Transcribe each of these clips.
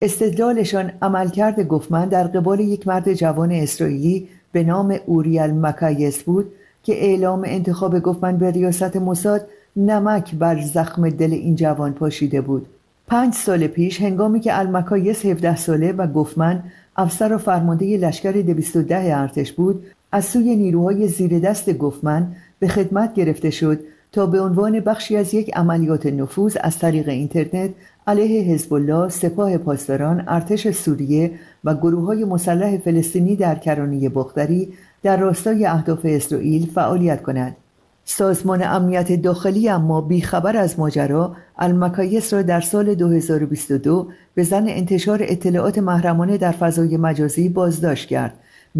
استدلالشان عملکرد گوفمن در قبال یک مرد جوان اسرائیلی به نام اوری المکایس بود که اعلام انتخاب گوفمن به ریاست موساد نمک بر زخم دل این جوان پاشیده بود. 5 سال پیش هنگامی که المکایس 17 ساله و گوفمن افسر و فرمانده لشکر 210 ارتش بود، از سوی نیروهای زیر دست گوفمن به خدمت گرفته شد تا به عنوان بخشی از یک عملیات نفوذ از طریق اینترنت علیه حزب الله، سپاه پاسداران، ارتش سوریه و گروه‌های مسلح فلسطینی در کرانه بختری در راستای اهداف اسرائیل فعالیت کند. سازمان امنیت داخلی اما بیخبر از ماجرا المکایس را در سال 2022 به ظن انتشار اطلاعات محرمانه در فضای مجازی بازداشت کرد.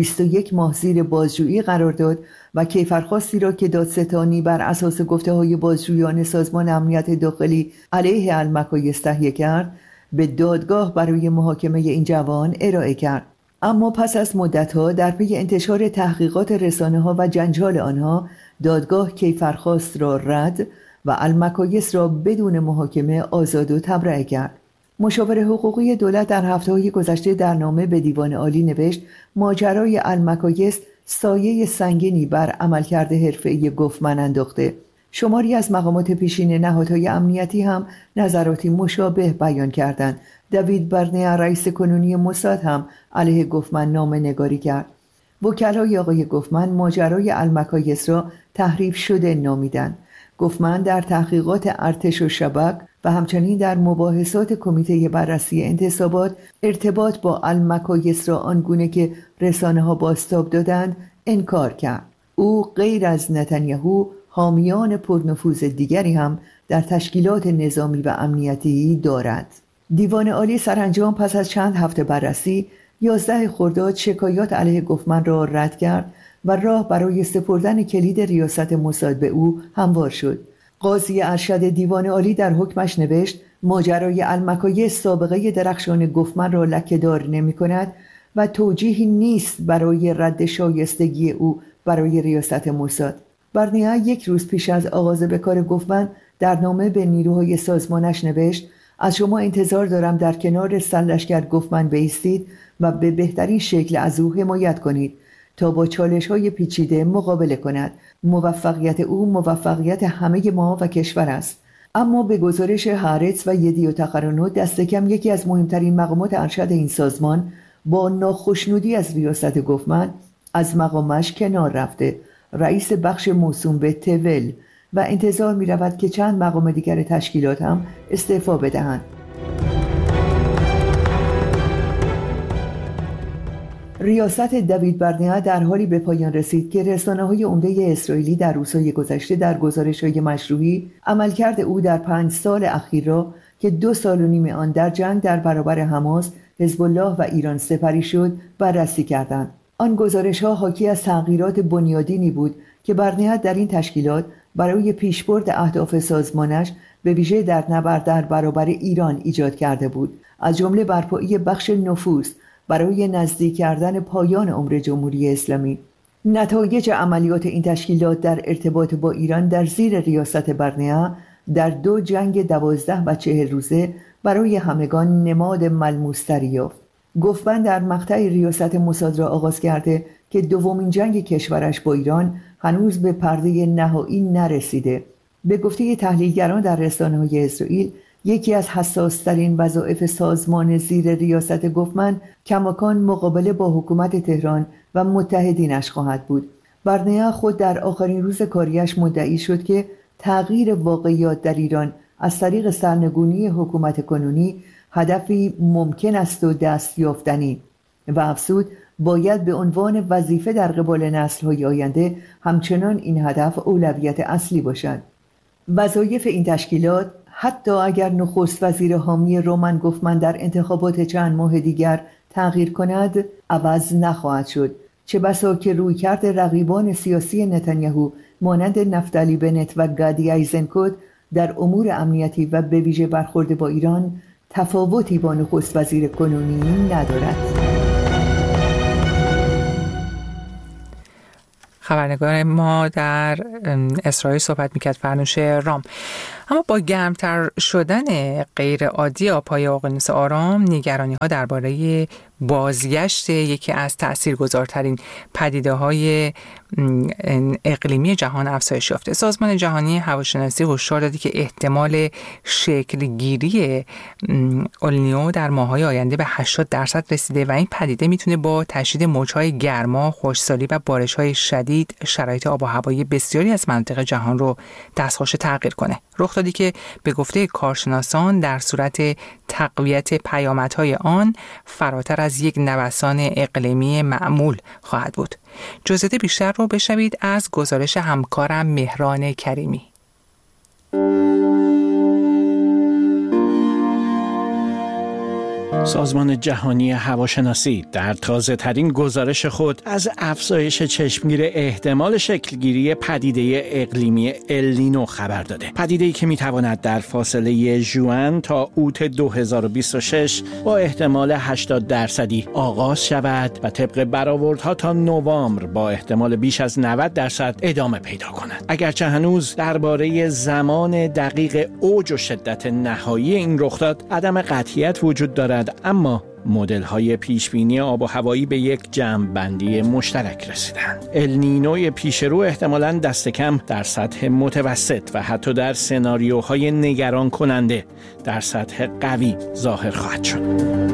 21 ماه زیر بازجویی قرار داد و کیفرخواستی را که دادستانی بر اساس گفته‌های بازجویان سازمان امنیت داخلی علیه المکایس تهیه کرد به دادگاه برای محاکمه این جوان ارائه کرد. اما پس از مدت‌ها در پی انتشار تحقیقات رسانه‌ها و جنجال آنها، دادگاه کیفرخواست را رد و المکایس را بدون محاکمه آزاد و تبرئه کرد. مشاور حقوقی دولت در هفته‌های گذشته در نامه به دیوان عالی نوشت ماجرای المکایس سایه سنگینی بر عملکرد حرفه‌ای گوفمن انداخته. شماری از مقامات پیشین نهادهای امنیتی هم نظراتی مشابه بیان کردند. دیوید برنیا رئیس کنونی موساد هم علیه گوفمن نامه نگاری کرد. وکلای آقای گوفمن ماجرای المکایس را تحریف شده نامیدند. گوفمن در تحقیقات ارتش و شبک و همچنین در مباحثات کمیته بررسی انتصابات ارتباط با المکایس را آنگونه که رسانه‌ها بازتاب دادند انکار کرد. او غیر از نتانیاهو حامیان پرنفوذ دیگری هم در تشکیلات نظامی و امنیتی دارد. دیوان عالی سرانجام پس از چند هفته بررسی 11 خرداد شکایات علیه گوفمن را رد کرد و راه برای سپردن کلید ریاست موساد به او هموار شد. قاضی ارشد دیوان عالی در حکمش نوشت ماجرای المکایس سابقه درخشان گوفمن را لکه‌دار نمی‌کند و توجیهی نیست برای رد شایستگی او برای ریاست موساد. برنیا 1 روز پیش از آغاز به کار گوفمن در نامه به نیروهای سازمانش نوشت از شما انتظار دارم در کنار سرلشکر گوفمن بایستید و به بهترین شکل از او حمایت کنید تا با چالش‌های پیچیده مقابله کند. موفقیت او موفقیت همه ما و کشور است. اما به گزارش هارتز و یدیوت اخرونوت دست کم یکی از مهمترین مقامات ارشد این سازمان با ناخشنودی از ریاست گوفمن از مقامش کنار رفته، رئیس بخش موسوم به تول، و انتظار می رود که چند مقام دیگر تشکیلات هم استعفا بدهند. ریاست دیوید برنیا در حالی به پایان رسید که رسانه‌های عمده اسرائیلی در روزهای گذشته در گزارش‌های مشروعی عملکرد او در 5 سال اخیر را که 2 سال و نیم آن در جنگ در برابر حماس، حزب الله و ایران سپری شد بررسی کردند. آن گزارش‌ها حاکی از تغییرات بنیادینی بود که برنیا در این تشکیلات برای پیشبرد اهداف سازمانش به ویژه در نبرد در برابر ایران ایجاد کرده بود، از جمله برپایی بخش نفوذ برای نزدیک کردن پایان عمر جمهوری اسلامی. نتایج عملیات این تشکیلات در ارتباط با ایران در زیر ریاست برنیا در 2 جنگ 12 و 40 روزه برای همگان نماد ملموس‌تری یافت. گوفمن در مقطع ریاست موساد را آغاز کرده که دومین جنگ کشورش با ایران هنوز به پرده نهایی نرسیده. به گفته تحلیلگران در رسانه‌های اسرائیل، یکی از حساس‌ترین وظایف سازمان زیر ریاست گوفمن کماکان مقابله با حکومت تهران و متحدینش خواهد بود. برنیا خود در آخرین روز کاریش مدعی شد که تغییر واقعیات در ایران از طریق سرنگونی حکومت کنونی هدفی ممکن است و دستیافتنی، و افزود باید به عنوان وظیفه در قبال نسل‌های آینده همچنان این هدف اولویت اصلی باشد. وظایف این تشکیلات حتی اگر نخست وزیر حامی رومن گوفمن در انتخابات چند ماه دیگر تغییر کند عوض نخواهد شد، چه بسا که رویکرد رقیبان سیاسی نتانیاهو مانند نفتالی بنت و گادی ایزنکوت در امور امنیتی و به ویژه برخورد با ایران تفاوتی با نخست وزیر کنونی ندارد. خبرنگار ما در اسرائیل صحبت میکرد، فرنوش رام. اما با گرمتر شدن غیر عادی آبهای اقیانوس آرام، نگرانی‌ها درباره بازگشت یکی از تأثیرگذارترین پدیده‌های اقلیمی جهان افزایش یافته. سازمان جهانی هواشناسی هشدار داده که احتمال شکلگیری النیو در ماه‌های آینده به 80% رسیده و این پدیده میتونه با تشدید موج‌های گرما، خشکسالی و بارش‌های شدید شرایط آب و هوایی بسیاری از مناطق جهان رو دستخوش تغییر کنه. رخ دادی که به گفته کارشناسان در صورت تقویت پیامدهای آن فراتر از یک نوسان اقلیمی معمول خواهد بود. جزئیات بیشتر رو بشنوید از گزارش همکارم مهران کریمی. سازمان جهانی هواشناسی در تازه‌ترین گزارش خود از افزایش چشمگیر احتمال شکلگیری پدیده اقلیمی النینو خبر داده. پدیده‌ای که می‌تواند در فاصله ژوئن تا اوت 2026 با احتمال 80% آغاز شود و طبق برآوردها تا نوامبر با احتمال بیش از 90% ادامه پیدا کند. اگرچه هنوز درباره زمان دقیق اوج و شدت نهایی این رخداد عدم قطعیت وجود دارد، اما مدل‌های پیشبینی آب و هوایی به یک جمع‌بندی مشترک رسیدند. النینوی پیشرو احتمالاً دست کم در سطح متوسط و حتی در سناریوهای نگران کننده در سطح قوی ظاهر خواهد شد.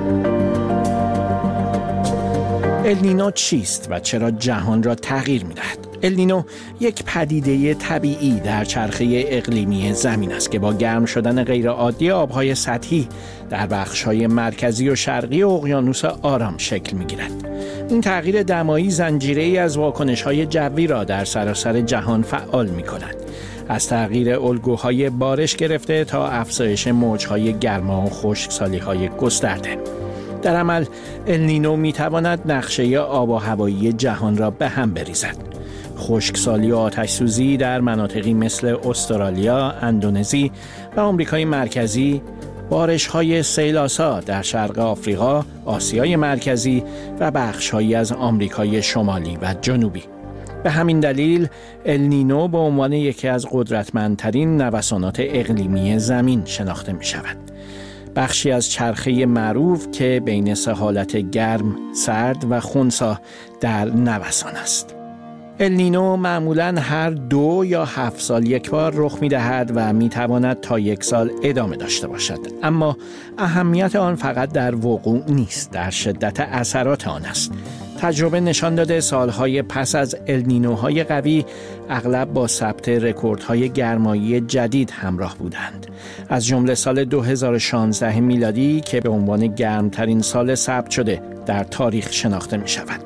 النینو چیست و چرا جهان را تغییر می‌دهد؟ النینو یک پدیده طبیعی در چرخه اقلیمی زمین است که با گرم شدن غیرعادی آبهای سطحی در بخش‌های مرکزی و شرقی اقیانوس آرام شکل می‌گیرد. این تغییر دمایی زنجیره‌ای از واکنش‌های جوی را در سراسر جهان فعال می‌کند. از تغییر الگوهای بارش گرفته تا افزایش موج‌های گرما و خشکسالی‌های گسترده. در عمل النینو می‌تواند نقشه آب و هوایی جهان را به هم بریزد. خشکسالی و آتش‌سوزی در مناطقی مثل استرالیا، اندونزی و آمریکای مرکزی، بارش‌های سیل‌آسا در شرق آفریقا، آسیای مرکزی و بخش‌هایی از آمریکای شمالی و جنوبی. به همین دلیل النینو به عنوان یکی از قدرتمندترین نوسانات اقلیمی زمین شناخته می‌شود. بخشی از چرخه معروف که بین سه حالت گرم، سرد و خنثی در نوسان است. النینو معمولاً هر 2 یا 7 سال یک بار رخ می‌دهد و می‌تواند تا 1 سال ادامه داشته باشد. اما اهمیت آن فقط در وقوع نیست، در شدت اثرات آن است. تجربه نشان داده سالهای پس از النینوهای قوی اغلب با ثبت رکوردهای گرمایی جدید همراه بودند. از جمله سال 2016 میلادی که به عنوان گرمترین سال ثبت شده در تاریخ شناخته می‌شود.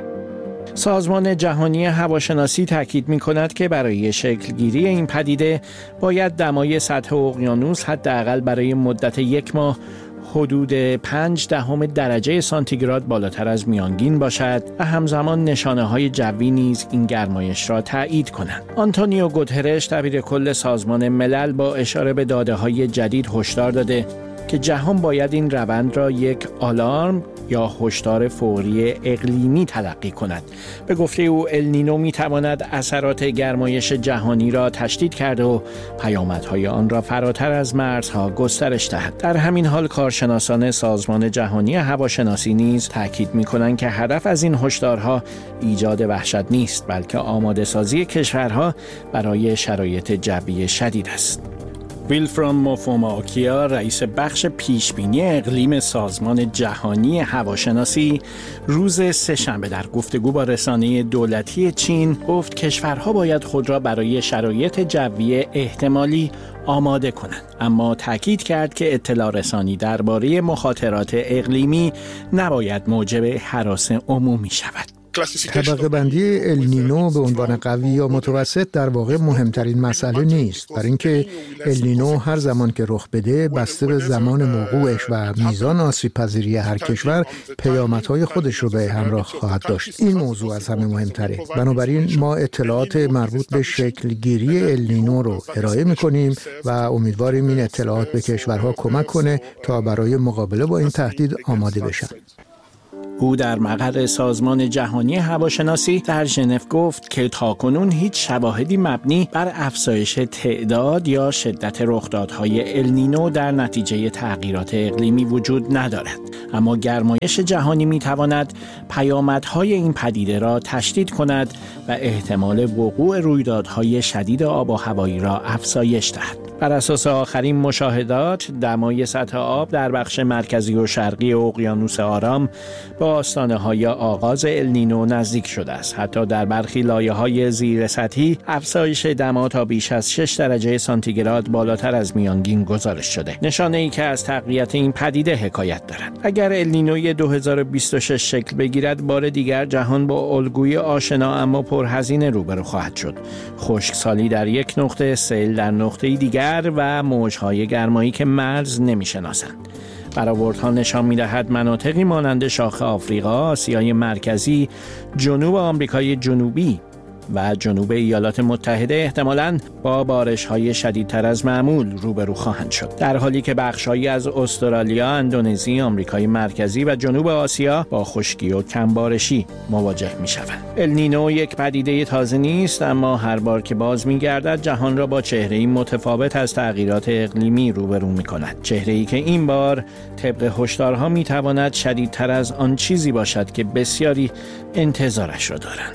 سازمان جهانی هواشناسی تاکید می‌کند که برای شکلگیری این پدیده باید دمای سطح اقیانوس حداقل برای مدت 1 ماه حدود 0.5 درجه سانتیگراد بالاتر از میانگین باشد و همزمان نشانه‌های جوی نیز این گرمایش را تایید کنند. آنتونیو گوترش دبیر کل سازمان ملل با اشاره به داده‌های جدید هشدار داده که جهان باید این روند را یک آلارم یا هشدار فوری اقلیمی تلقی کند. به گفته او النینو می‌تواند اثرات گرمایش جهانی را تشدید کرده و پیامدهای آن را فراتر از مرزها گسترش دهد. در همین حال کارشناسان سازمان جهانی هواشناسی نیز تاکید می‌کنند که هدف از این هشدارها ایجاد وحشت نیست، بلکه آماده‌سازی کشورها برای شرایط جوی شدید است. ویلفرام موفوماکیا رئیس بخش پیشبینی اقلیم سازمان جهانی هواشناسی روز سه‌شنبه در گفتگو با رسانه دولتی چین گفت کشورها باید خود را برای شرایط جوی احتمالی آماده کنند، اما تاکید کرد که اطلاع رسانی درباره مخاطرات اقلیمی نباید موجب هراس عمومی شود. طبقه بندی النینو به عنوان قوی یا متوسط در واقع مهمترین مسئله نیست، برای اینکه النینو هر زمان که رخ بده بسته به زمان وقوعش و میزان آسیب پذیری هر کشور پیامدهای خودش رو به همراه خواهد داشت. این موضوع از همه مهمتره. بنابراین ما اطلاعات مربوط به شکلگیری النینو رو ارائه می‌کنیم و امیدواریم این اطلاعات به کشورها کمک کنه تا برای مقابله با این تهدید آماده بشن. او در مقر سازمان جهانی هواشناسی در ژنو گفت که تاکنون هیچ شواهدی مبنی بر افزایش تعداد یا شدت رخدادهای النینو در نتیجه تغییرات اقلیمی وجود ندارد، اما گرمایش جهانی میتواند پیامدهای این پدیده را تشدید کند و احتمال وقوع رویدادهای شدید آب و هوایی را افزایش دهد. بر اساس آخرین مشاهدات، دمای سطح آب در بخش مرکزی و شرقی اقیانوس آرام با آستانه‌های آغاز النینو نزدیک شده است. حتی در برخی لایه‌های زیر سطحی افزایش دما تا بیش از 6 درجه سانتیگراد بالاتر از میانگین گزارش شده، نشانه‌ای که از تقویت این پدیده حکایت دارد. اگر النینوی 2026 شکل بگیرد، بار دیگر جهان با الگوی آشنا اما پرهزینه روبرو خواهد شد. خشکسالی در یک نقطه، سیل در نقطه دیگر و موج‌های گرمایی که مرز نمی‌شناسند. برآوردها نشان می‌دهد مناطقی مانند شاخ آفریقا، آسیای مرکزی، جنوب آمریکای جنوبی و جنوب ایالات متحده احتمالاً با بارش‌های شدیدتر از معمول روبرو خواهند شد، در حالی که بخش‌هایی از استرالیا، اندونزی، آمریکای مرکزی و جنوب آسیا با خشکی و کمبارشی مواجه می‌شوند. النینو یک پدیده تازه نیست، اما هر بار که باز می‌گردد جهان را با چهره‌ای متفاوت از تغییرات اقلیمی روبرو می‌کند. چهره‌ای که این بار طبق هشدارها می‌تواند شدیدتر از آن چیزی باشد که بسیاری انتظارش را دارند.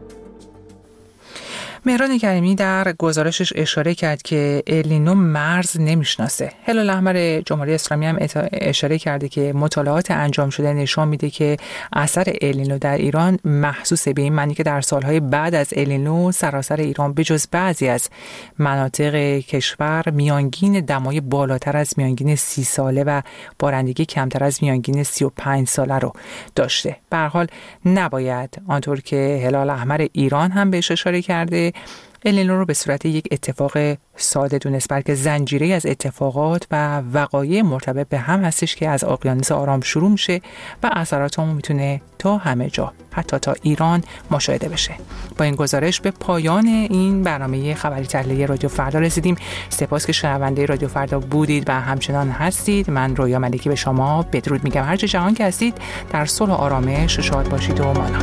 مهران کریمی در گزارشش اشاره کرد که النینو مرز نمیشناسه. هلال احمر جمهوری اسلامی هم اشاره کرده که مطالعات انجام شده نشان میده که اثر النینو در ایران محسوس، به این معنی که در سالهای بعد از النینو سراسر ایران بجز بعضی از مناطق کشور میانگین دمای بالاتر از میانگین 30 ساله و بارندگی کمتر از میانگین 35 ساله رو داشته. به هر حال نباید آنطور که هلال احمر ایران هم بهش اشاره کرده النینو رو به صورت یک اتفاق ساده دونست، بلکه زنجیره از اتفاقات و وقایع مرتبط به هم هستش که از اقیانوس آرام شروع میشه و اثرات اون میتونه تا همه جا، حتی تا ایران مشاهده بشه. با این گزارش به پایان این برنامه خبری تحلیلی رادیو فردا رسیدیم. سپاس که شنونده رادیو فردا بودید و همچنان هستید. من رویا ملکی به شما بدرود میگم. هر جا جهان که هستید در صلح و آرامش شاد باشید و مانا.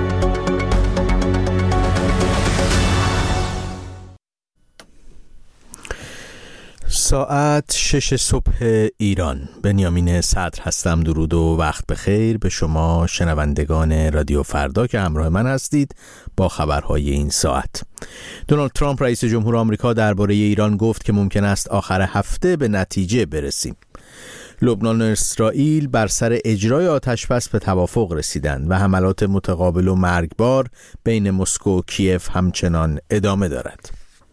ساعت 6 صبح ایران. بنیامین صدر هستم. درود و وقت بخیر به شما شنوندگان رادیو فردا که همراه من هستید با خبرهای این ساعت. دونالد ترامپ رئیس جمهور آمریکا درباره ایران گفت که ممکن است آخر هفته به نتیجه برسیم. لبنان و اسرائیل بر سر اجرای آتشبس به توافق رسیدند و حملات متقابل و مرگبار بین مسکو و کیف همچنان ادامه دارد.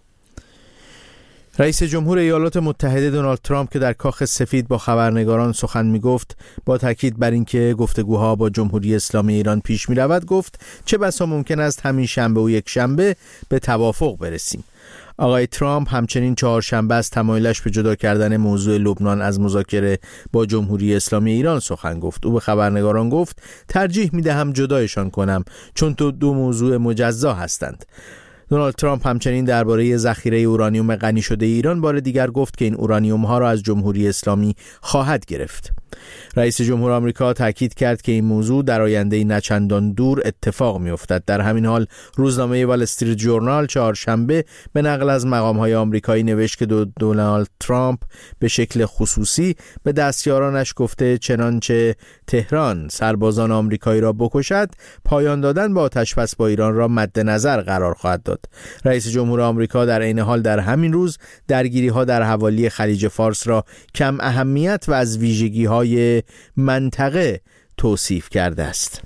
رئیس جمهور ایالات متحده دونالد ترامپ که در کاخ سفید با خبرنگاران سخن می‌گفت، با تاکید بر اینکه گفتگوها با جمهوری اسلامی ایران پیش می‌رود گفت چه بسا ممکن است همین شنبه و یک شنبه به توافق برسیم. آقای ترامپ همچنین چهارشنبه از تمایلش به جدا کردن موضوع لبنان از مذاکره با جمهوری اسلامی ایران سخن گفت. او به خبرنگاران گفت ترجیح می‌دهم جدایشان کنم چون دو موضوع مجزا هستند. دونالد ترامپ همچنین درباره ذخیره اورانیوم غنی شده ایران بار دیگر گفت که این اورانیوم ها را از جمهوری اسلامی خواهد گرفت. رئیس جمهور آمریکا تاکید کرد که این موضوع در آینده نچندان دور اتفاق می‌افتد. در همین حال روزنامه وال استریت ژورنال چهارشنبه به نقل از مقام‌های آمریکایی نوشت که دونالد ترامپ به شکل خصوصی به دستیارانش گفته چنانچه تهران سربازان آمریکایی را بکشد، پایان دادن با آتشبس با ایران را مد نظر قرار خواهد داد. رئیس جمهور آمریکا در عین حال در همین روز درگیری‌ها در حوالی خلیج فارس را کم اهمیت و از ویژگی‌های منطقه توصیف کرده است.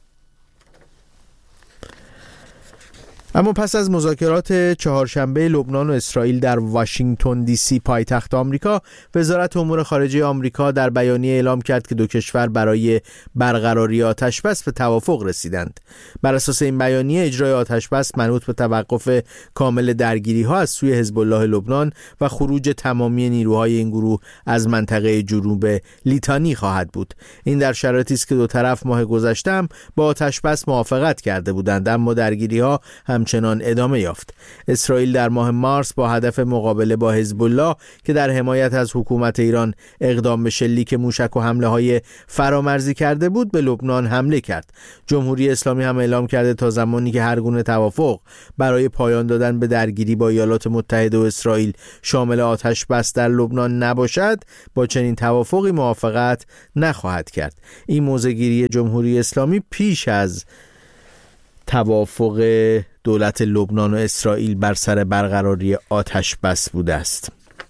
اما پس از مذاکرات چهارشنبه لبنان و اسرائیل در واشنگتن دی سی پایتخت آمریکا، وزارت امور خارجه آمریکا در بیانیه اعلام کرد که دو کشور برای برقراری آتشبس به توافق رسیدند. بر اساس این بیانیه اجرای آتشبس منوط به توقف کامل درگیری‌ها از سوی حزب الله لبنان و خروج تمامی نیروهای این گروه از منطقه جنوب لیتانی خواهد بود. این در شرایطی است که دو طرف ماه گذشته هم با آتشبس موافقت کرده بودند، اما درگیری‌ها همچنان ادامه یافت. اسرائیل در ماه مارس با هدف مقابله با حزب الله که در حمایت از حکومت ایران اقدام به شلیک موشک و حمله‌های فرامرزی کرده بود به لبنان حمله کرد. جمهوری اسلامی هم اعلام کرده تا زمانی که هر گونه توافق برای پایان دادن به درگیری با ایالات متحده و اسرائیل شامل آتش بس در لبنان نباشد، با چنین توافقی موافقت نخواهد کرد. این موضع‌گیری جمهوری اسلامی پیش از توافق دولت لبنان و اسرائیل بر سر برقراری آتش بس بوده است.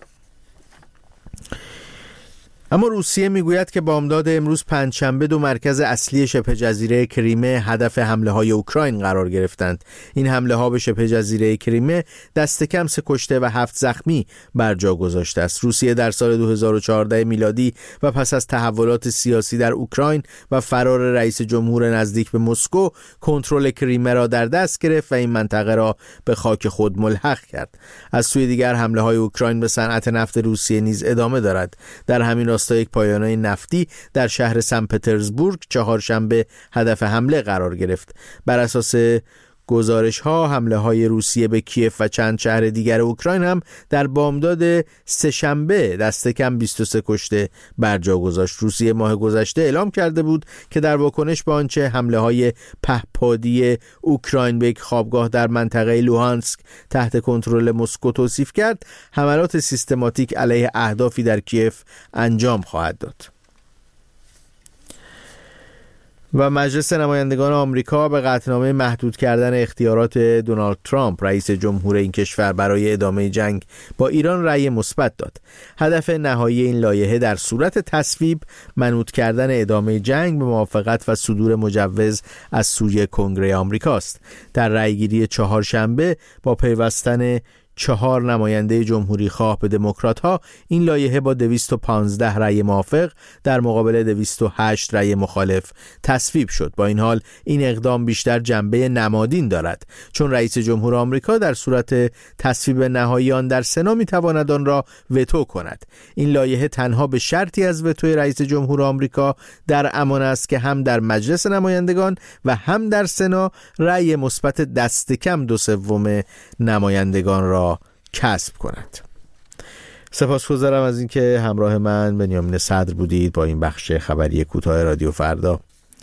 اما روسیه میگوید که بامداد امروز پنجشنبه 2 مرکز اصلی شبه جزیره کریمه هدف حمله‌های اوکراین قرار گرفتند. این حمله‌ها به شبه جزیره کریمه دست کم 3 کشته و 7 زخمی بر جا گذاشته است. روسیه در سال 2014 میلادی و پس از تحولات سیاسی در اوکراین و فرار رئیس جمهور نزدیک به مسکو کنترل کریمه را در دست گرفت و این منطقه را به خاک خود ملحق کرد. از سوی دیگر حمله‌های اوکراین به صنعت نفت روسیه نیز ادامه دارد. در همین یک پایانه نفتی در شهر سن پترزبورگ چهارشنبه هدف حمله قرار گرفت. بر اساس گزارش‌ها حمله‌های روسیه به کیف و چند شهر دیگر اوکراین هم در بامداد سه‌شنبه دست کم 23 کشته بر جا گذاشت. روسیه ماه گذشته اعلام کرده بود که در واکنش به آنچه حمله‌های پهپادی اوکراین به یک خوابگاه در منطقه لوهانسک تحت کنترل مسکو توصیف کرد، حملات سیستماتیک علیه اهدافی در کیف انجام خواهد داد. و مجلس نمایندگان آمریکا به قطعنامه محدود کردن اختیارات دونالد ترامپ رئیس جمهور این کشور برای ادامه جنگ با ایران رأی مثبت داد. هدف نهایی این لایحه در صورت تصویب منوط کردن ادامه جنگ به موافقت و صدور مجوز از سوی کنگره آمریکاست. در رأیگیری چهارشنبه با پیوستن 4 نماینده جمهوری خواه به دموکرات ها این لایحه با 215 رأی موافق در مقابل 208 رأی مخالف تصویب شد. با این حال این اقدام بیشتر جنبه نمادین دارد، چون رئیس جمهور آمریکا در صورت تصویب نهایی آن در سنا میتواند آن را وتو کند. این لایحه تنها به شرطی از وتوی رئیس جمهور آمریکا در امان است که هم در مجلس نمایندگان و هم در سنا رأی مثبت دست کم 2/3 نمایندگان را کسب کند. سپاسگزارم از اینکه همراه من بنیامین صدر بودید با این بخش خبری کوتاه رادیو فردا.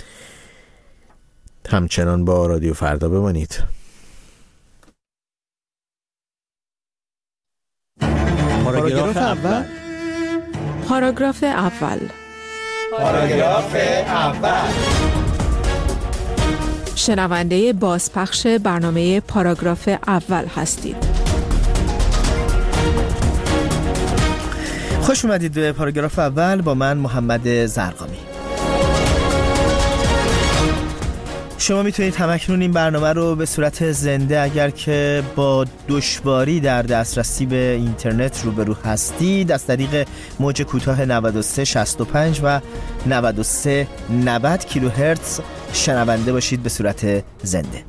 همچنان با رادیو فردا بمانید. پاراگراف اول. پاراگراف اول. پاراگراف اول. شنونده بازپخش برنامه پاراگراف اول هستید. خوش اومدید به پاراگراف اول با من محمد زرقامی. شما میتونید همکنون این برنامه رو به صورت زنده اگر که با دشواری در دسترسی به اینترنت روبرو هستید از طریق موج کوتاه 9365 و 9390 کیلوهرتز شنونده باشید به صورت زنده.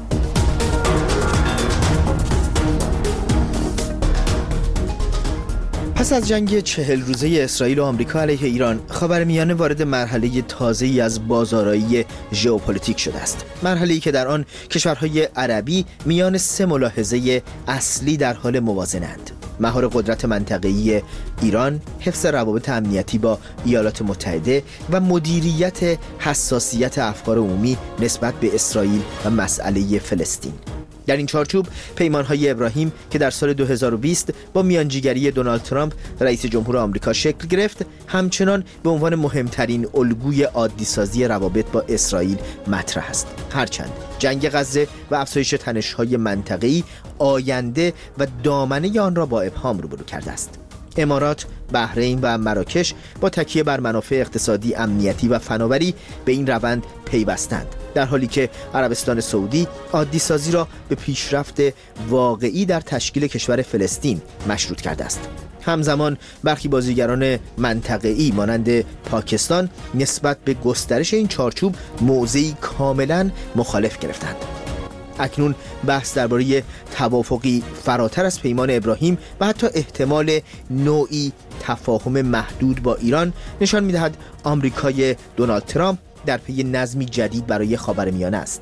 پس از جنگ 40 روزه اسرائیل و آمریکا علیه ایران، خاورمیانه وارد مرحله تازه‌ای از بازآرایی ژئوپلیتیک شده است. مرحله‌ای که در آن کشورهای عربی میان 3 ملاحظه اصلی در حال موازنه‌اند: مهار قدرت منطقه‌ای ایران، حفظ روابط امنیتی با ایالات متحده و مدیریت حساسیت افکار عمومی نسبت به اسرائیل و مسئله فلسطین. در این چارچوب پیمان‌های ابراهیم که در سال 2020 با میانجیگری دونالد ترامپ رئیس جمهور آمریکا شکل گرفت، همچنان به عنوان مهمترین الگوی عادی‌سازی روابط با اسرائیل مطرح است. هرچند جنگ غزه و افزایش تنش‌های منطقه‌ای آینده و دامنه آن را با ابهام روبرو کرده است. امارات، بحرین و مراکش با تکیه بر منافع اقتصادی، امنیتی و فناوری به این روند پیوستند، در حالی که عربستان سعودی عادی سازی را به پیشرفت واقعی در تشکیل کشور فلسطین مشروط کرده است. همزمان برخی بازیگران منطقه‌ای مانند پاکستان نسبت به گسترش این چارچوب موضعی کاملا مخالف گرفتند. اکنون بحث درباره توافقی فراتر از پیمان ابراهیم و حتی احتمال نوعی تفاهم محدود با ایران نشان می‌دهد آمریکای دونالد ترامپ در پی نظمی جدید برای خاورمیانه است.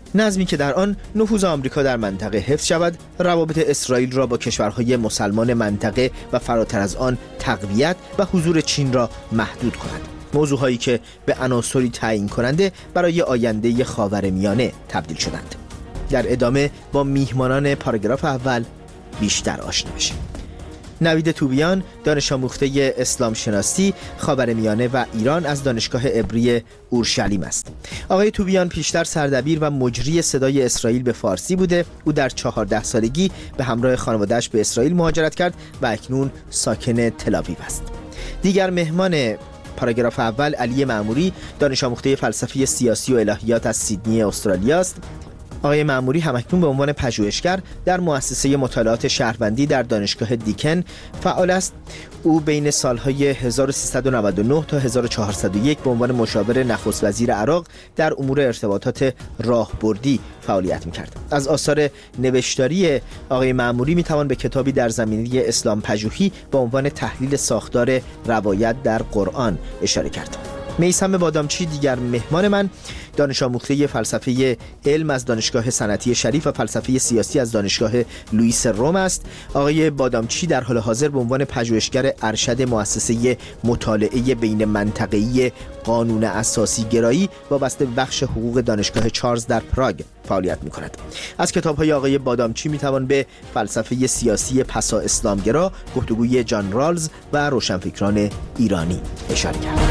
نظمی که در آن نفوذ آمریکا در منطقه حفظ شود، روابط اسرائیل را با کشورهای مسلمان منطقه و فراتر از آن تقویت و حضور چین را محدود کند. موضوعهایی که به عناصری تعیین کننده برای آینده خاورمیانه تبدیل شدند. در ادامه با میهمانان پاراگراف اول بیشتر آشنا بشیم. نوید توبیان، دانش آموخته اسلام شناسی، خاورمیانه و ایران از دانشگاه عبری اورشلیم است. آقای توبیان پیشتر سردبیر و مجری صدای اسرائیل به فارسی بوده. او در 14 سالگی به همراه خانواده‌اش به اسرائیل مهاجرت کرد و اکنون ساکن تل‌آویو است. دیگر مهمان پاراگراف اول علی معموری، دانش آموخته فلسفه سیاسی و الهیات از سیدنی استرالیا است. آقای معموری همکنون به عنوان پژوهشگر در مؤسسه مطالعات شهروندی در دانشگاه دیکن فعال است. او بین سالهای 1399 تا 1401 به عنوان مشاور نخست وزیر عراق در امور ارتباطات راهبردی فعالیت می‌کرد. از آثار نوشتاری آقای معموری می‌توان به کتابی در زمینه اسلام پژوهی با عنوان تحلیل ساختار روایت در قرآن اشاره کرد. میثم بادامچی، دیگر مهمان من، دانش آموخته فلسفه علم از دانشگاه صنعتی شریف و فلسفه سیاسی از دانشگاه لوئیس روم است. آقای بادامچی در حال حاضر به عنوان پژوهشگر ارشد مؤسسه مطالعه بین منطقه‌ای قانون اساسی گرایی وابسته به بخش حقوق دانشگاه چارلز در پراگ فعالیت می‌کند. از کتاب‌های آقای بادامچی می‌توان به فلسفه سیاسی پسا اسلامگرا، گفتگوی جان رالز و روشنفکران ایرانی اشاره کرد.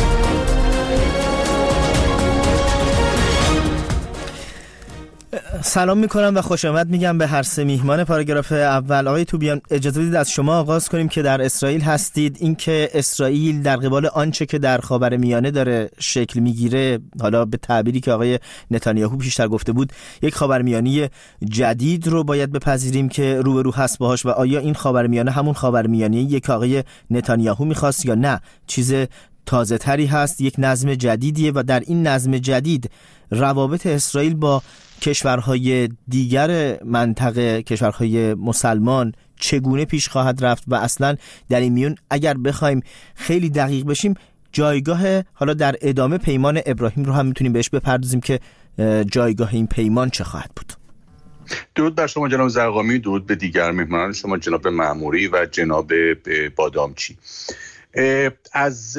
سلام میکنم و خوش آمد میگم به هر سه میهمان پاراگراف اول. آقای توبیان، اجازه بدید از شما آغاز کنیم که در اسرائیل هستید. اینکه اسرائیل در قبال آنچه که در خاورمیانه داره شکل میگیره، حالا به تعبیری که آقای نتانیاهو پیشتر گفته بود، یک خاورمیانه جدید رو باید بپذیریم که روبرو هست باهاش، و آیا این خاورمیانه همون خاورمیانه‌ایه که آقای نتانیاهو میخواست یا نه چیز تازه تری هست، یک نظم جدیدیه و در این نظم جدید روابط اسرائیل با کشورهای دیگر منطقه، کشورهای مسلمان چگونه پیش خواهد رفت و اصلا در این میون اگر بخوایم خیلی دقیق بشیم جایگاه، حالا در ادامه پیمان ابراهیم رو هم میتونیم بهش بپردازیم که جایگاه این پیمان چه خواهد بود. درود بر شما جناب زرقامی، درود به دیگر مهمانان شما جناب معموری و جناب بادامچی. از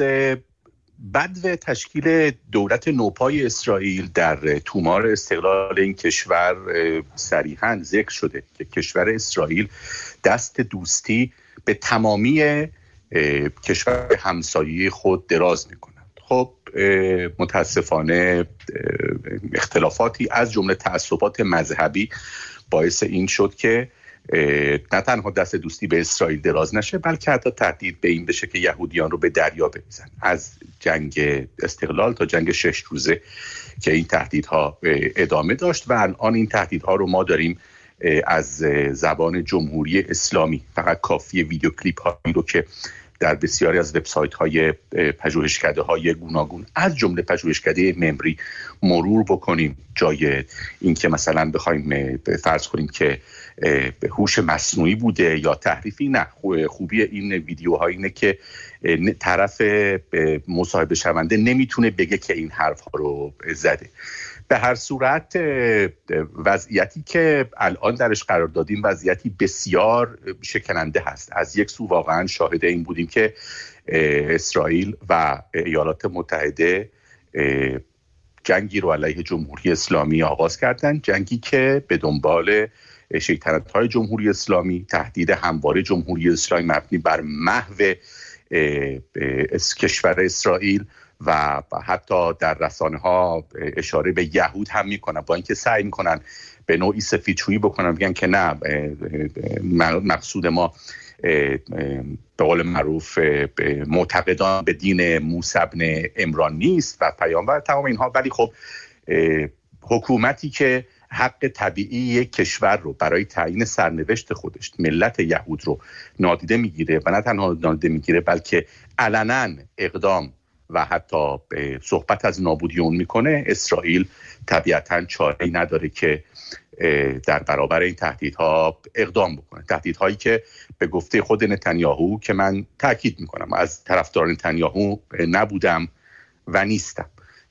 بدو تشکیل دولت نوپای اسرائیل در تومار استقلال این کشور صریحاً ذکر شده که کشور اسرائیل دست دوستی به تمامی کشور همسایه خود دراز می‌کند. خب متاسفانه اختلافاتی از جمله تعصبات مذهبی باعث این شد که نه تنها دست دوستی به اسرائیل دراز نشه، بلکه حتی تهدید به این بشه که یهودیان رو به دریا بریزن. از جنگ استقلال تا جنگ 6 روزه که این تهدیدها ادامه داشت و الان این تهدیدها رو ما داریم از زبان جمهوری اسلامی. فقط کافیه ویدیو کلیپ هایی رو که در بسیاری از وبسایت های پژوهشکده های گوناگون از جمله پژوهشکده ممری مرور بکنیم، جای این که مثلا بخوایم فرض کنیم که هوش مصنوعی بوده یا تحریفی. نه، خوبی این ویدیوها اینه که طرف مصاحبه شونده نمیتونه بگه که این حرف ها رو زده. به هر صورت وضعیتی که الان درش قرار دادیم وضعیتی بسیار شکننده هست. از یک سو واقعا شاهد این بودیم که اسرائیل و ایالات متحده جنگی رو علیه جمهوری اسلامی آغاز کردن، جنگی که به دنبال شیطنت‌های جمهوری اسلامی، تهدید همواره جمهوری اسلامی مبنی بر محو کشور اسرائیل و حتی در رسانه‌ها اشاره به یهود هم میکنن، با اینکه سعی میکنن به نوعی سفیدشویی بکنن، میگن که نه، مقصود ما به قول معروف معتقدان به دین موسی بن عمران نیست و پیامبر تمام اینها. ولی خب حکومتی که حق طبیعی یک کشور رو برای تعیین سرنوشت خودش، ملت یهود رو نادیده میگیره و نه تنها نادیده میگیره بلکه علنا اقدام و حتی صحبت از نابودی اون میکنه، اسرائیل طبیعتاً چاره‌ای نداره که در برابر این تهدیدها اقدام بکنه. تهدیدهایی که به گفته خود نتانیاهو، که من تاکید میکنم از طرفدار نتانیاهو نبودم و نیستم،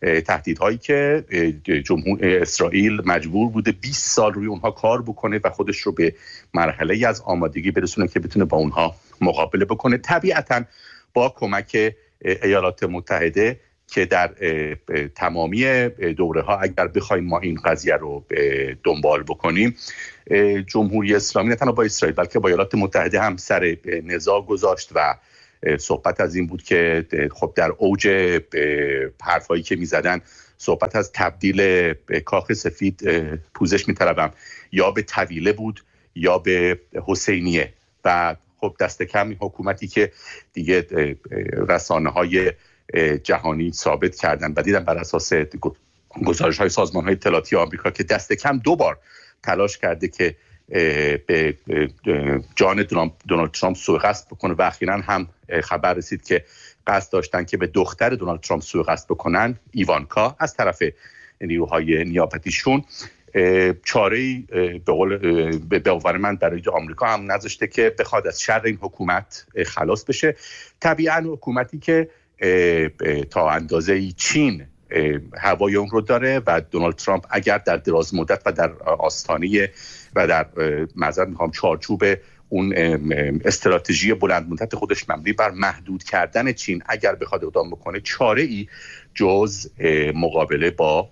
تهدیدهایی که جمهور اسرائیل مجبور بوده 20 سال روی اونها کار بکنه و خودش رو به مرحله از آمادگی برسونه که بتونه با اونها مقابله بکنه، طبیعتاً با کمک ایالات متحده که در تمامی دوره ها اگر بخوایم ما این قضیه رو دنبال بکنیم، جمهوری اسلامی نه تنها با اسرائیل بلکه با ایالات متحده هم سر نزاع گذاشت و صحبت از این بود که خب در اوج حرفایی که میزدن صحبت از تبدیل کاخ سفید پوزش میطلبم یا به طویله بود یا به حسینیه و خب دست کم این حکومتی که دیگه رسانه‌های جهانی ثابت کردن و دیدن بر اساس گزارش‌های سازمان‌های اطلاعاتی آمریکا که دست کم 2 بار تلاش کرده که به جان دونالد ترامپ سوءقصد بکنه و اخیراً هم خبر رسید که قصد داشتن که به دختر دونالد ترامپ سوءقصد بکنن، ایوانکا، از طرف نیروهای نیابتیشون. چاره‌ای به باور من برای آمریکا هم نذاشته که بخواد از شر این حکومت خلاص بشه. طبیعاً حکومتی که تا اندازه‌ای چین هوای اون رو داره و دونالد ترامپ اگر در دراز مدت و در آستانه و در چارچوب اون استراتژی بلند مدت خودش مبنی بر محدود کردن چین اگر بخواد اقدام بکنه، چاره‌ای جز مقابله با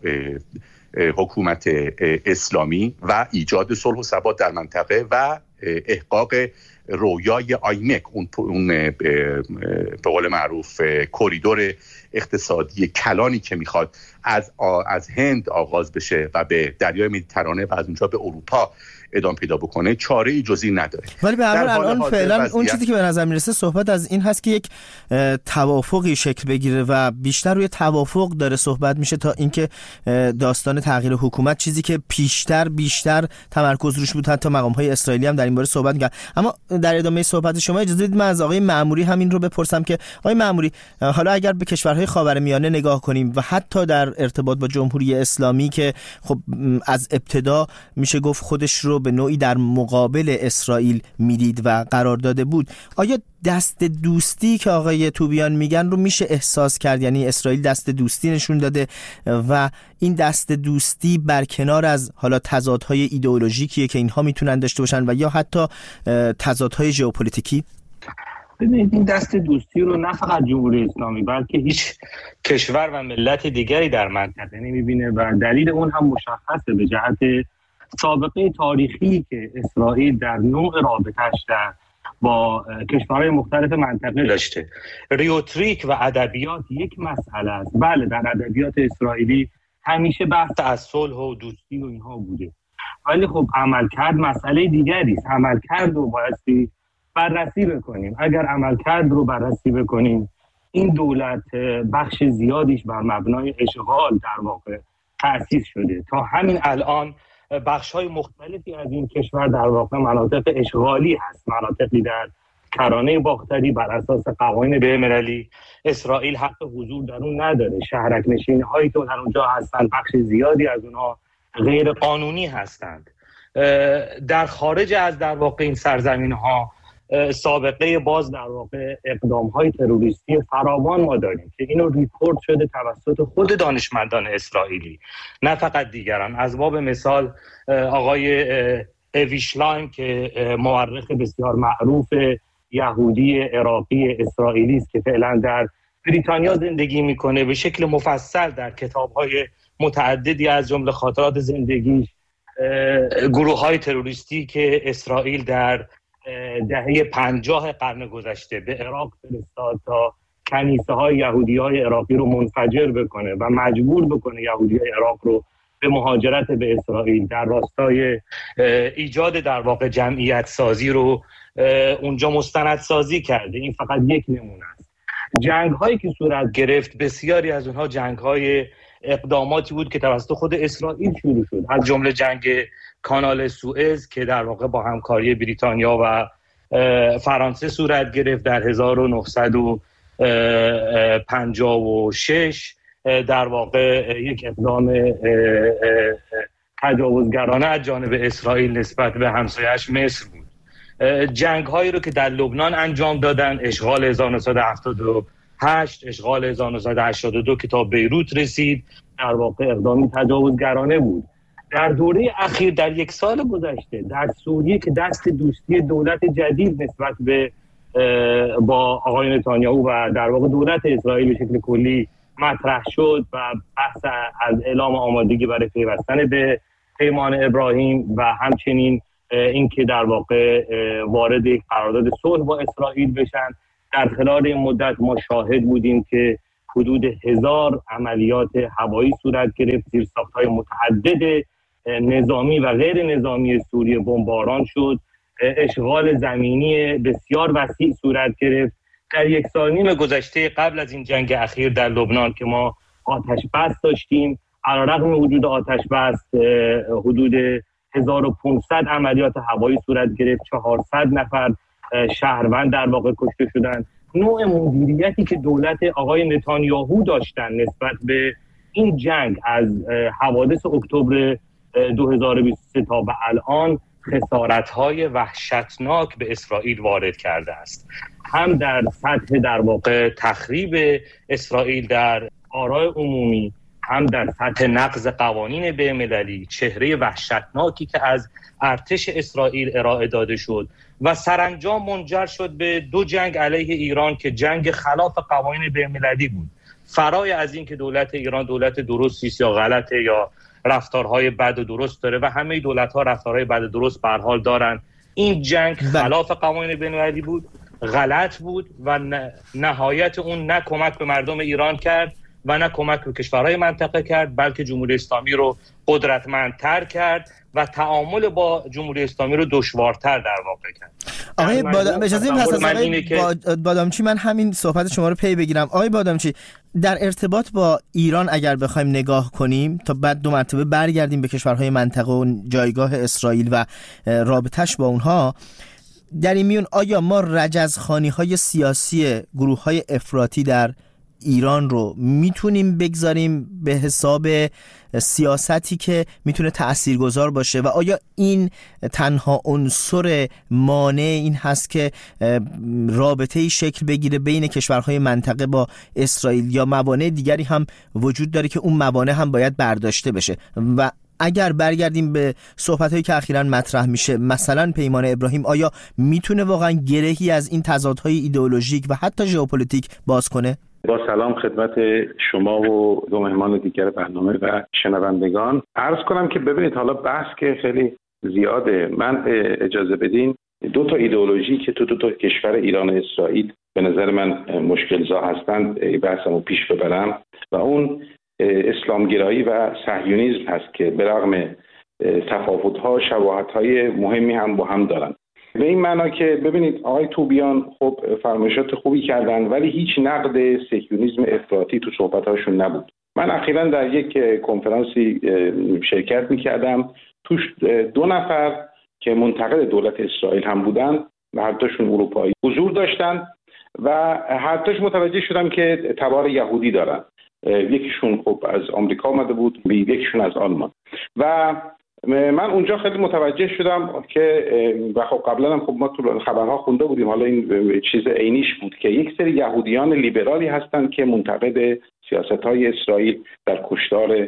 حکومت اسلامی و ایجاد صلح و ثبات در منطقه و احقاق رویای آیمک، اون به قول معروف کریدور اقتصادی کلانی که میخواد از هند آغاز بشه و به دریای مدیترانه و از اونجا به اروپا ادامه پیدا بکنه، چاره ای جزی نداره. ولی به هر حال الان فعلا اون چیزی که به نظر میرسه صحبت از این هست که یک توافقی شکل بگیره و بیشتر روی توافق داره صحبت میشه تا اینکه داستان تغییر حکومت، چیزی که بیشتر تمرکز روش بود. حتی مقام‌های اسرائیلی هم در این باره صحبت می‌کردن. اما در ادامه صحبت شما اجازه بدید من از آقای مأموری همین رو بپرسم که آقای مأموری، حالا اگر به کشورهای خاورمیانه نگاه کنیم و حتی در ارتباط با جمهوری اسلامی که خب از ابتدا میشه گفت خودش رو به نوعی در مقابل اسرائیل میدید و قرار داده بود، آیا دست دوستی که آقای توبیان میگن رو میشه احساس کرد؟ یعنی اسرائیل دست دوستی نشون داده و این دست دوستی برکنار از حالا تضادهای ایدئولوژیکیه که اینها میتونن داشته باشن و یا حتی تضادهای ژئوپلیتیکی؟ ببینید این دست دوستی رو نه فقط جمهوری اسلامی بلکه هیچ کشور و ملت دیگری در منطقه نمیبینه و دلیل اون هم مشخصه به جهت سابقه تاریخی که اسرائیل در نوع رابطه‌اش با کشورهای مختلف منطقه داشته. ریتوریک و ادبیات یک مسئله است. بله، در ادبیات اسرائیلی همیشه بحث از صلح و دوستی و اینها بوده، ولی خب عملکرد مسئله دیگری است. عملکرد رو بایستی بررسی بکنیم. اگر عملکرد رو بررسی بکنیم، این دولت بخش زیادیش بر مبنای اشغال در واقع تأسیس شده. تا همین الان بخش‌های مختلفی از این کشور در واقع مناطق اشغالی هست، مناطقی در کرانه باختری بر اساس قوانین بین‌المللی اسرائیل حق حضور در اون نداره. شهرک نشین‌هایی که در اونجا هستند بخش زیادی از اونها غیر قانونی هستند. در خارج از در واقع این سرزمین‌ها سابقه باز در واقع اقدام‌های تروریستی فراوان ما داریم که اینو ریپورت شده توسط خود دانشمندان اسرائیلی، نه فقط دیگران. از باب مثال آقای اویشلایم که مورخ بسیار معروف یهودی عراقی اسرائیلی است که فعلا در بریتانیا زندگی میکنه، به شکل مفصل در کتاب‌های متعددی از جمله خاطرات زندگیش گروه‌های تروریستی که اسرائیل در دهه 50 قرن گذشته به عراق فرستاد تا کنیسه‌های یهودی‌های عراقی رو منفجر بکنه و مجبور بکنه یهودی‌های عراق رو به مهاجرت به اسرائیل، در راستای ایجاد در واقع جمعیت سازی رو اونجا مستندسازی کرده. این فقط یک نمونه است. جنگ‌هایی که صورت گرفت بسیاری از اونها جنگ‌های اقداماتی بود که توسط خود اسرائیل شروع شد، از جمله جنگ کانال سوئز که در واقع با همکاری بریتانیا و فرانسه صورت گرفت در 1956. در واقع یک اقدام تجاوزگرانه از جانب اسرائیل نسبت به همسایه‌اش مصر بود. جنگ‌هایی رو که در لبنان انجام دادن، اشغال 1978 8 اشغال 1982 که تا بیروت رسید در واقع اقدامی تجاوزگرانه بود. در دوره اخیر در یک سال گذشته در سوریه که دست دوستی دولت جدید نسبت به با آقای نتانیاهو و در واقع دولت اسرائیل به شکل کلی مطرح شد و بحث از اعلام آمادگی برای پیوستن به پیمان ابراهیم و همچنین اینکه در واقع وارد قرارداد صلح با اسرائیل بشن، در خلال این مدت ما شاهد بودیم که حدود 1000 عملیات هوایی صورت گرفت، زیرساخت‌های متعدد نظامی و غیر نظامی سوریه بمباران شد، اشغال زمینی بسیار وسیع صورت گرفت. در یک سال نیم گذشته قبل از این جنگ اخیر در لبنان که ما آتش بس داشتیم، علیرغم وجود آتش بس حدود 1500 عملیات هوایی صورت گرفت، 400 نفر شهروند در واقع کشته شدند. نوع مدیریتی که دولت آقای نتانیاهو داشتن نسبت به این جنگ از حوادث اکتبر 2023 تا به الان خسارت‌های وحشتناک به اسرائیل وارد کرده است، هم در سطح در واقع تخریب اسرائیل در آراء عمومی، هم در سطح نقض قوانین بین‌المللی، چهره وحشتناکی که از ارتش اسرائیل ارائه داده شد و سرانجام منجر شد به 2 جنگ علیه ایران که جنگ خلاف قوانین بین‌المللی بود. فرای از این که دولت ایران دولت درستی است یا غلطه یا رفتارهای بد و درست داره و همه دولت‌ها رفتارهای بد و درست به هر حال دارن، این جنگ خلاف قوانین بین‌المللی بود، غلط بود و نهایت اون نه کمک به مردم ایران کرد و نه کمک به کشورهای منطقه کرد، بلکه جمهوری اسلامی رو قدرتمندتر کرد و تعامل با جمهوری اسلامی رو دشوارتر در واقع کرد. آقای اجازه پس از آقای بادامچی من همین صحبت شما رو پی بگیرم. آقای بادامچی، در ارتباط با ایران اگر بخوایم نگاه کنیم تا بعد 2 مرتبه برگردیم به کشورهای منطقه و جایگاه اسرائیل و رابطش با اونها، در این میون آیا ما رجزخوانی‌های سیاسی گروه‌های افراطی در ایران رو میتونیم بگذاریم به حساب سیاستی که میتونه تأثیرگذار باشه و آیا این تنها عنصر مانع این هست که رابطه‌ای شکل بگیره بین کشورهای منطقه با اسرائیل یا موانع دیگری هم وجود داره که اون موانع هم باید برداشته بشه؟ و اگر برگردیم به صحبت‌هایی که اخیراً مطرح میشه، مثلا پیمان ابراهیم، آیا میتونه واقعاً گرهی از این تضادهای ایدئولوژیک و حتی ژئوپلیتیک باز کنه؟ با سلام خدمت شما و 2 مهمان دیگر برنامه و شنوندگان. عرض کنم که ببینید حالا بحث که خیلی زیاده، من اجازه بدین 2 تا ایدئولوژی که تو 2 تا کشور ایران و اسرائیل به نظر من مشکل‌زا هستند بحثمو پیش ببرم و اون اسلامگرایی و صهیونیسم هست که به رغم تفاوت‌ها شباهت‌های مهمی هم با هم دارن. به این معنا که ببینید آقای توبیان خب فرمایشات خوبی کردن ولی هیچ نقد صهیونیسم افراطی تو صحبت‌هاشون نبود. من اخیراً در یک کنفرانسی شرکت می‌کردم، توش 2 نفر که منتقد دولت اسرائیل هم بودن و هر دوشون اروپایی حضور داشتن و هر دوش متوجه شدم که تبار یهودی دارن. یکیشون خب از آمریکا اومده بود، یکیشون از آلمان و من اونجا خیلی متوجه شدم که و خب قبلا هم خب ما تو خبرها خونده بودیم، حالا این چیز عینیش بود که یک سری یهودیان لیبرالی هستند که منتقد سیاست‌های اسرائیل در کشتار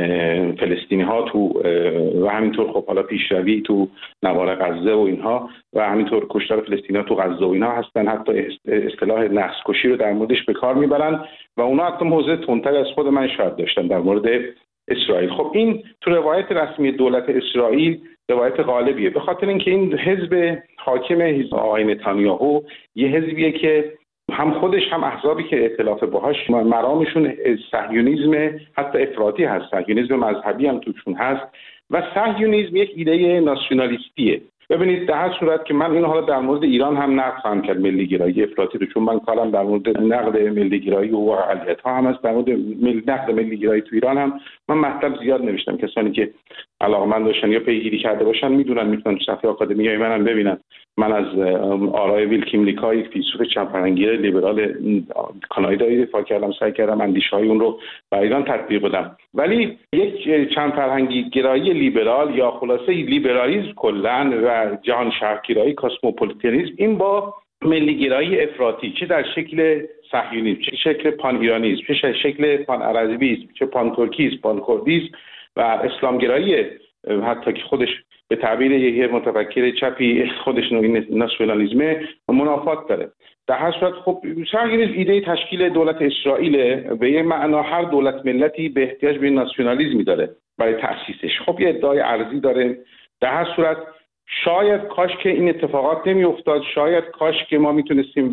فلسطینی ها تو و همینطور خب حالا پیشروی تو نوار غزه و اینها و همینطور کشتار فلسطینی ها تو غزه و اینها هستن، حتی اصطلاح نسل کشی رو در موردش به کار میبرن و اونا حتی موضع تندتر از خود من شاید داشتن در مورد اسرائیل. خب این تو روایت رسمی دولت اسرائیل روایت غالبیه، به خاطر اینکه این حزب حاکم آقای نتانیاهو یه حزبیه که هم خودش هم احزابی که ائتلاف باهاش مرامشون صهیونیسم حتی افراطی هست، صهیونیسم مذهبی هم توشون هست و صهیونیسم یک ایده ناسیونالیستیه. ببینید در هر صورت که من اینو حالا در مورد ایران هم نقد خواهم کرد، ملی‌گرایی افراطی رو، چون من کارم در مورد نقد ملی‌گرایی و اقلیت‌ها هم است. در مورد نقد ملی‌گرایی تو ایران هم من مطلب زیاد نوشتم، کسانی که علاقه‌مند باشن یا پیگیری کرده باشن میتونن تو صفحه آکادمیای منم ببینن. من از آرای ویلکیم لیکا، یک فیلسوف چندفرهنگی لیبرال کانادایی دفاع کردم، سعی کردم اندیشه‌های اون رو برای ایران تطبیق بدم. ولی یک چندفرهنگی گرایی لیبرال یا خلاصه لیبرالیسم کلاً و جهان شهرگرایی کاسموپولیتانیسم این با ملی‌گرایی افراطی چه در شکل صهیونیسم، چه شکل پان ایرانیسم، چه شکل پان عربیسم، چه پان ترکیسم، پان کردیسم و اسلامگرایی، حتی که خودش به تعبیر یک متفکر چپی خودش نوعی ناسیونالیسم منافات داره. در هر صورت خب صهیونیسم ایده تشکیل دولت اسرائیل به یک معنا هر دولت ملتی به احتیاج به ناسیونالیسمی داره برای تأسیسش. خب یه ادعای ارزی داره. در هر صورت شاید کاش که این اتفاقات نمی افتاد، شاید کاش که ما میتونستیم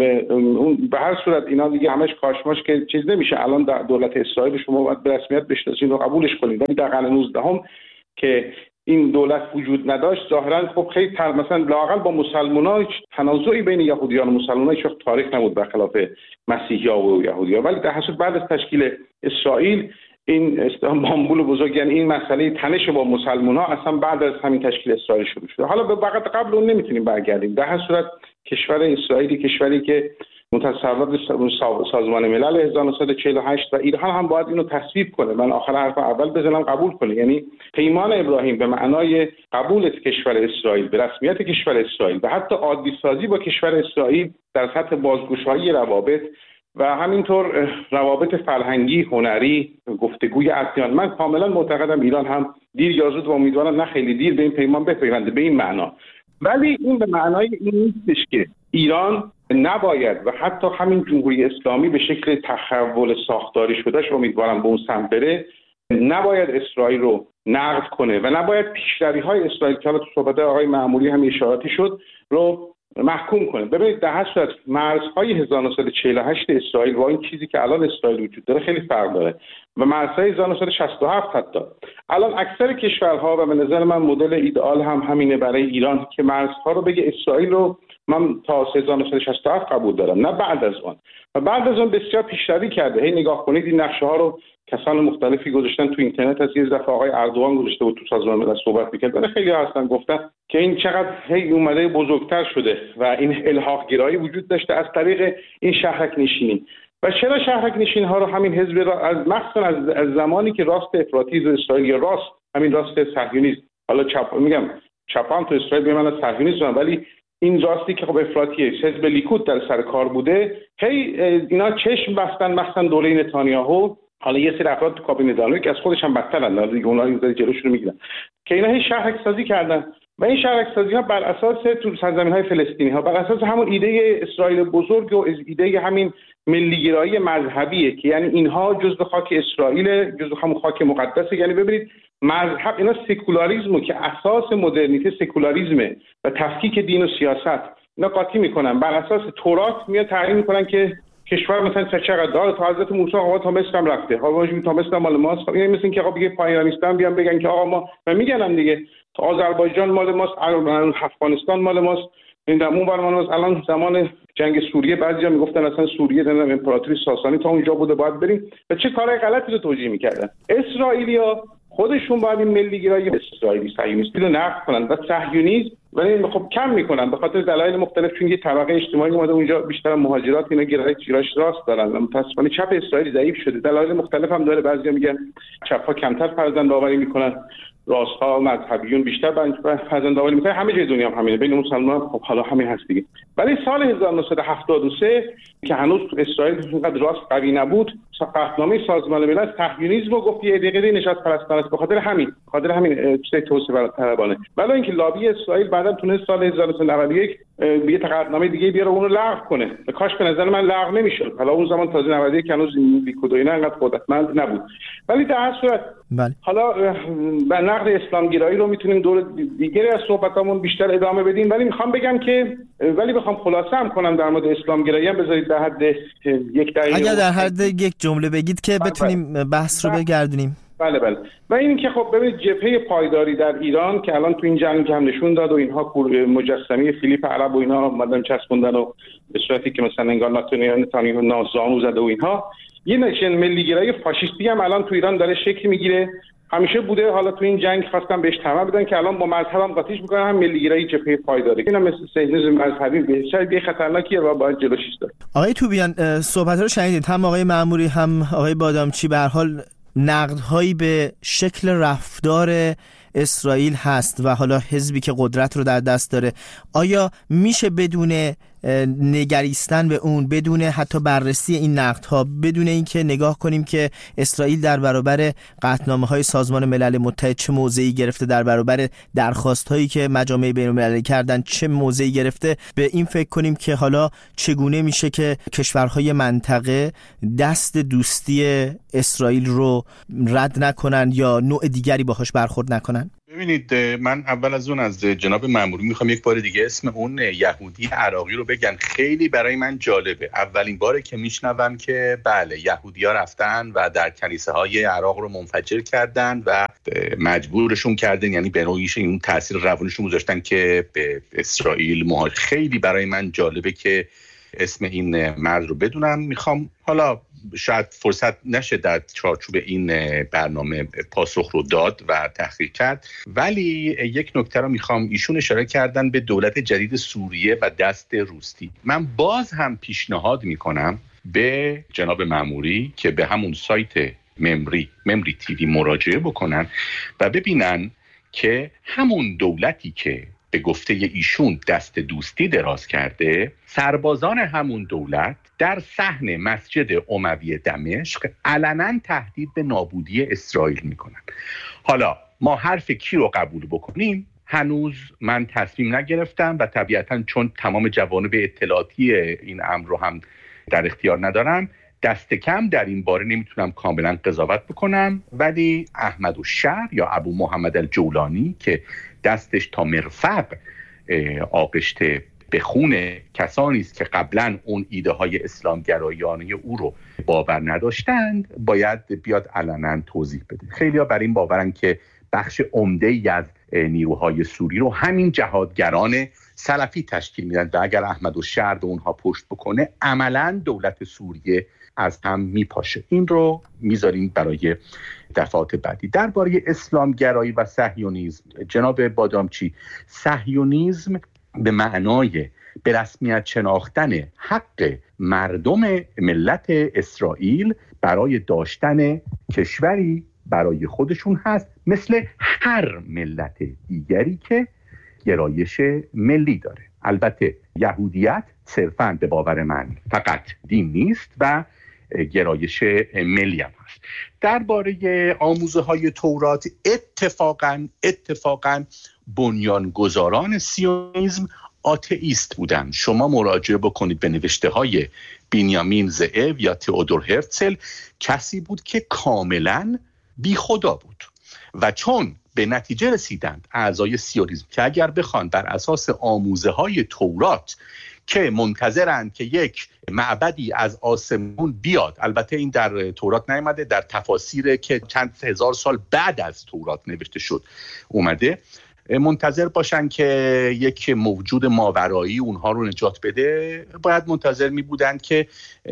به هر صورت اینا دیگه همش کاشماش که چیز نمیشه. الان در دولت اسرائیل شما باید به رسمیت بشناسید و قبولش کنید، ولی در قرن 19 که این دولت وجود نداشت ظاهرا خب خیلی مثلا لااقل با مسلمان‌ها تنازعی بین یهودیان و مسلمان‌ها هیچ وقت تاریخ نبود برخلاف مسیحی‌ها و یهودی‌ها، ولی در حسب بعد از تشکیل اسرائیل این بامبول بزرگ، یعنی این مسئله تنش با مسلمان‌ها اصلا بعد از همین تشکیل اسرائیل شروع شده. حالا به وقت قبل اون نمیتونیم برگردیم. در هر صورت کشور اسرائیلی کشوری که متصوب سازمان ملل 1948 و ایران هم باید اینو تصویب کنه. من آخر حرف اول بزنم قبول کنه، یعنی پیمان ابراهیم به معنای قبول کشور اسرائیل به رسمیت کشور اسرائیل و حتی عادی سازی با کشور اسرائیل در سطح بازگشایی روابط و همینطور روابط فرهنگی، هنری، گفتگوی ادیان. من کاملا معتقدم ایران هم دیر یا زود و امیدوارم نه خیلی دیر به این پیمان بپیونده به این معنا. ولی این به معنای این نیستش که ایران نباید و حتی همین جمهوری اسلامی به شکل تحول ساختاری شدهش امیدوارم به اون سمت بره، نباید اسرائیل رو نقد کنه و نباید پیشروی‌های اسرائیل که حالا تو صحبت آقای معموری هم اشاراتی شد رو محکوم کنه. ببینید در هر صورت مرزهای 1948 اسرائیل و این چیزی که الان اسرائیل وجود داره خیلی فرق داره و مرزهای 1967 حتی الان اکثر کشورها و به نظر من مدل ایدئال هم همینه برای ایران که مرزها رو بگه اسرائیل رو من تا 1967 قبول دارم، نه بعد از اون. و بعد از اون بسیار پیشروی کرده. هی نگاه کنید این نقشه ها رو کسان مختلفی گذاشتن تو اینترنت. از یه دفعه آقای اردوغان گذاشته بود تو سازمان ملل صحبت می‌کرد، ولی خیلی هستن گفتن که این چقدر هی اومده بزرگتر شده و این الحاق گرایی وجود داشته از طریق این شهرک نشینی. و چرا شهرک نشین ها رو همین حزب را از مخصوصا از زمانی که راست افراطی از اسرائیل یا راست همین راست صهیونیسم، حالا چپ میگم چپان تو اسرائیل به معنی صهیونیسم، ولی این راستی که خب افراطیه حزب لیکود در سر کار بوده، هی اینا چشم بستن مثلا دوره نتانیاهو. حالا یه سری افراد تو کابینه دانوی که از خودش هم بدترن دیگه، اونها یه جلوش رو میگیرن که اینا هی شهرک سازی کردن و این شهرک سازی ها بر اساس تو سرزمین‌های فلسطینی ها بر اساس همون ایده اسرائیل بزرگ و ایده همین ملیگرایی مذهبیه که یعنی اینها جزء خاک اسرائیل، جزء همون خاک مقدسه. یعنی ببینید مذهب اینا سکولاریسمو که اساس مدرنیته سکولاریسمه و تفکیک دین و سیاست اینا قاطی میکنن. بر اساس تورات میاد تعیین میکنن که کشور مثلا چقدر داره. تا حضرت موسی آقا تا مصر هم رفته، آقا تا مصر مال ماست. این مثل اینکه آقا بگه پایانیستان بیان بگن که آقا ما میگنن دیگه آذربایجان مال ماست، افغانستان مال ماست، این اون بر ماست. الان زمان جنگ سوریه بعضیا میگفتن اصلا سوریه نمیدونم امپراتوری ساسانی تا اونجا بوده باید بریم و چه کارهای غلطی رو توجیه میکردن. اسرائیلیا خودشون باید این ملیگرایی اسرائیلی صهیونیستی رو نقد کنن و صهیونیسم ولی خب کم میکنن به خاطر دلایل مختلف، چون یه طبقه اجتماعی اومده اونجا بیشتر مهاجرات اینا گرایش راست دارن و متأسفانه چپ اسرائیل ضعیف شده. دلایل مختلف هم داره. بعضیا میگن چپ‌ها کمتر فرزند آوری میکنن، راست‌ها مذهبیون بیشتر فرزند آوری میکنن. همه جای دنیا هم همینه، بین مسلمان‌ها خب حالا همین هست دیگه. ولی سال 1973 که هنوز اسرائیل اونقدر راست قوی نبود، قطعنامه سازمان ملل صهیونیسم رو گفت یه دقیقه نشاط پرستان است. به خاطر همین چیز توسعه طلبانه. ولی اینکه لابی اسرائیل بعداً تونست سال 1991 یه قطعنامه دیگه بیاره اون رو لغو کنه. کاش به نظر من لغو نمیشد. حالا اون زمان تازه 91 هنوز لیکود و اینا انقدر قدرتمند نبود. ولی در هر صورت حالا به نقد اسلامگرایی رو میتونیم دور دیگری از صحبتامون بیشتر ادامه بدیم، ولی میخوام بگم که بخوام خلاصه هم کنم در مورد اسلامگرایی هم بذارید در حد یک دقیقه اگر در حد یک جمله بگید که بتونیم بحث رو بگردونیم. بله و این که خب ببینید جبهه پایداری در ایران که الان تو این جنگ هم نشون داد و اینها مجسمه فیلیپ عرب و اینا اومدن چسبوندن و به صورتی که مثلا انگار نتانیاهو نازانو زده و اینها، یه نشن ملیگرایی فاشیستی هم الان تو ایران داره شکل میگیره. همیشه بوده، حالا تو این جنگ خواستن بهش طمع بدن که الان با مذهب هم قاطیش میکنن، هم ملیگرایی جبهه پایداری. اینا مثل صهیونیسم مذهبی بسیار خطرناکیه و باید جلوش ایستاد. آقای توبیان صحبت رو شنیدید، هم آقای معموری هم آقای بادامچی به هر حال نقدهایی به شکل رفتار اسرائیل هست و حالا حزبی که قدرت رو در دست داره. آیا میشه بدون نگریستن به اون، بدون حتی بررسی این نقدها، بدون اینکه نگاه کنیم که اسرائیل در برابر قطعنامه‌های سازمان ملل متحد چه موضعی گرفته، در برابر درخواست‌هایی که مجامع بین‌المللی کردن چه موضعی گرفته، به این فکر کنیم که حالا چگونه میشه که کشورهای منطقه دست دوستی اسرائیل رو رد نکنن یا نوع دیگری باهاش برخورد نکنن؟ ببینید، من اول از اون از جناب مأموری میخوام یک بار دیگه اسم اون یهودی عراقی رو بگن. خیلی برای من جالبه، اولین باره که میشنوم که بله یهودی‌ها رفتن و در کلیسه های عراق رو منفجر کردن و مجبورشون کردن، یعنی به نوعی اون تاثیر روانشون گذاشتن که به اسرائیل مهاجرت. خیلی برای من جالبه که اسم این مرد رو بدونم. میخوام حالا شاید فرصت نشه در چارچوب این برنامه پاسخ رو داد و تحقیق کرد، ولی یک نکته رو میخوام، ایشون اشاره کردن به دولت جدید سوریه و دست روستی. من باز هم پیشنهاد میکنم به جناب مأموری که به همون سایت ممری تیوی مراجعه بکنن و ببینن که همون دولتی که به گفته ایشون دست دوستی دراز کرده، سربازان همون دولت در صحن مسجد اموی دمشق علنا تهدید به نابودی اسرائیل میکنن. حالا ما حرف کی رو قبول بکنیم هنوز من تصمیم نگرفتم و طبیعتاً چون تمام جوانب اطلاعاتی این امر رو هم در اختیار ندارم، دست کم در این باره نمیتونم کاملا قضاوت بکنم، ولی احمد الشهر یا ابو محمد الجولانی که دستش تا مرفق آغشته به خون کسانی است که قبلا اون ایده های اسلامگرایانه او رو باور نداشتند، باید بیاد علنا توضیح بده. خیلی‌ها بر این باورن که بخش عمده‌ای از نیروهای سوری رو همین جهادگران سلفی تشکیل میدن و اگر احمد الشهر به اونها پشت بکنه عملا دولت سوریه از هم میپاشه. این رو میذاریم برای دفعات بعدی. درباره اسلامگرایی و صهیونیسم، جناب بادامچی، صهیونیسم به معنای به رسمیت شناختن حق مردم ملت اسرائیل برای داشتن کشوری برای خودشون هست، مثل هر ملت دیگری که گرایش ملی داره. البته یهودیت صرفاً به باور من فقط دین نیست و گرایش ملی هم هست. درباره آموزه‌های تورات اتفاقاً بنیانگذاران سیونیسم آتئیست بودن. شما مراجعه بکنید به نوشته‌های بنیامین زئو یا تئودور هرتزل، کسی بود که کاملاً بی خدا بود و چون به نتیجه رسیدند اعضای سیونیسم که اگر بخوان بر اساس آموزه‌های تورات که منتظرند که یک معبدی از آسمون بیاد، البته این در تورات نیامده، در تفاسیر که چند هزار سال بعد از تورات نوشته شد اومده، منتظر باشن که یک موجود ماورایی اونها رو نجات بده، باید منتظر می بودن که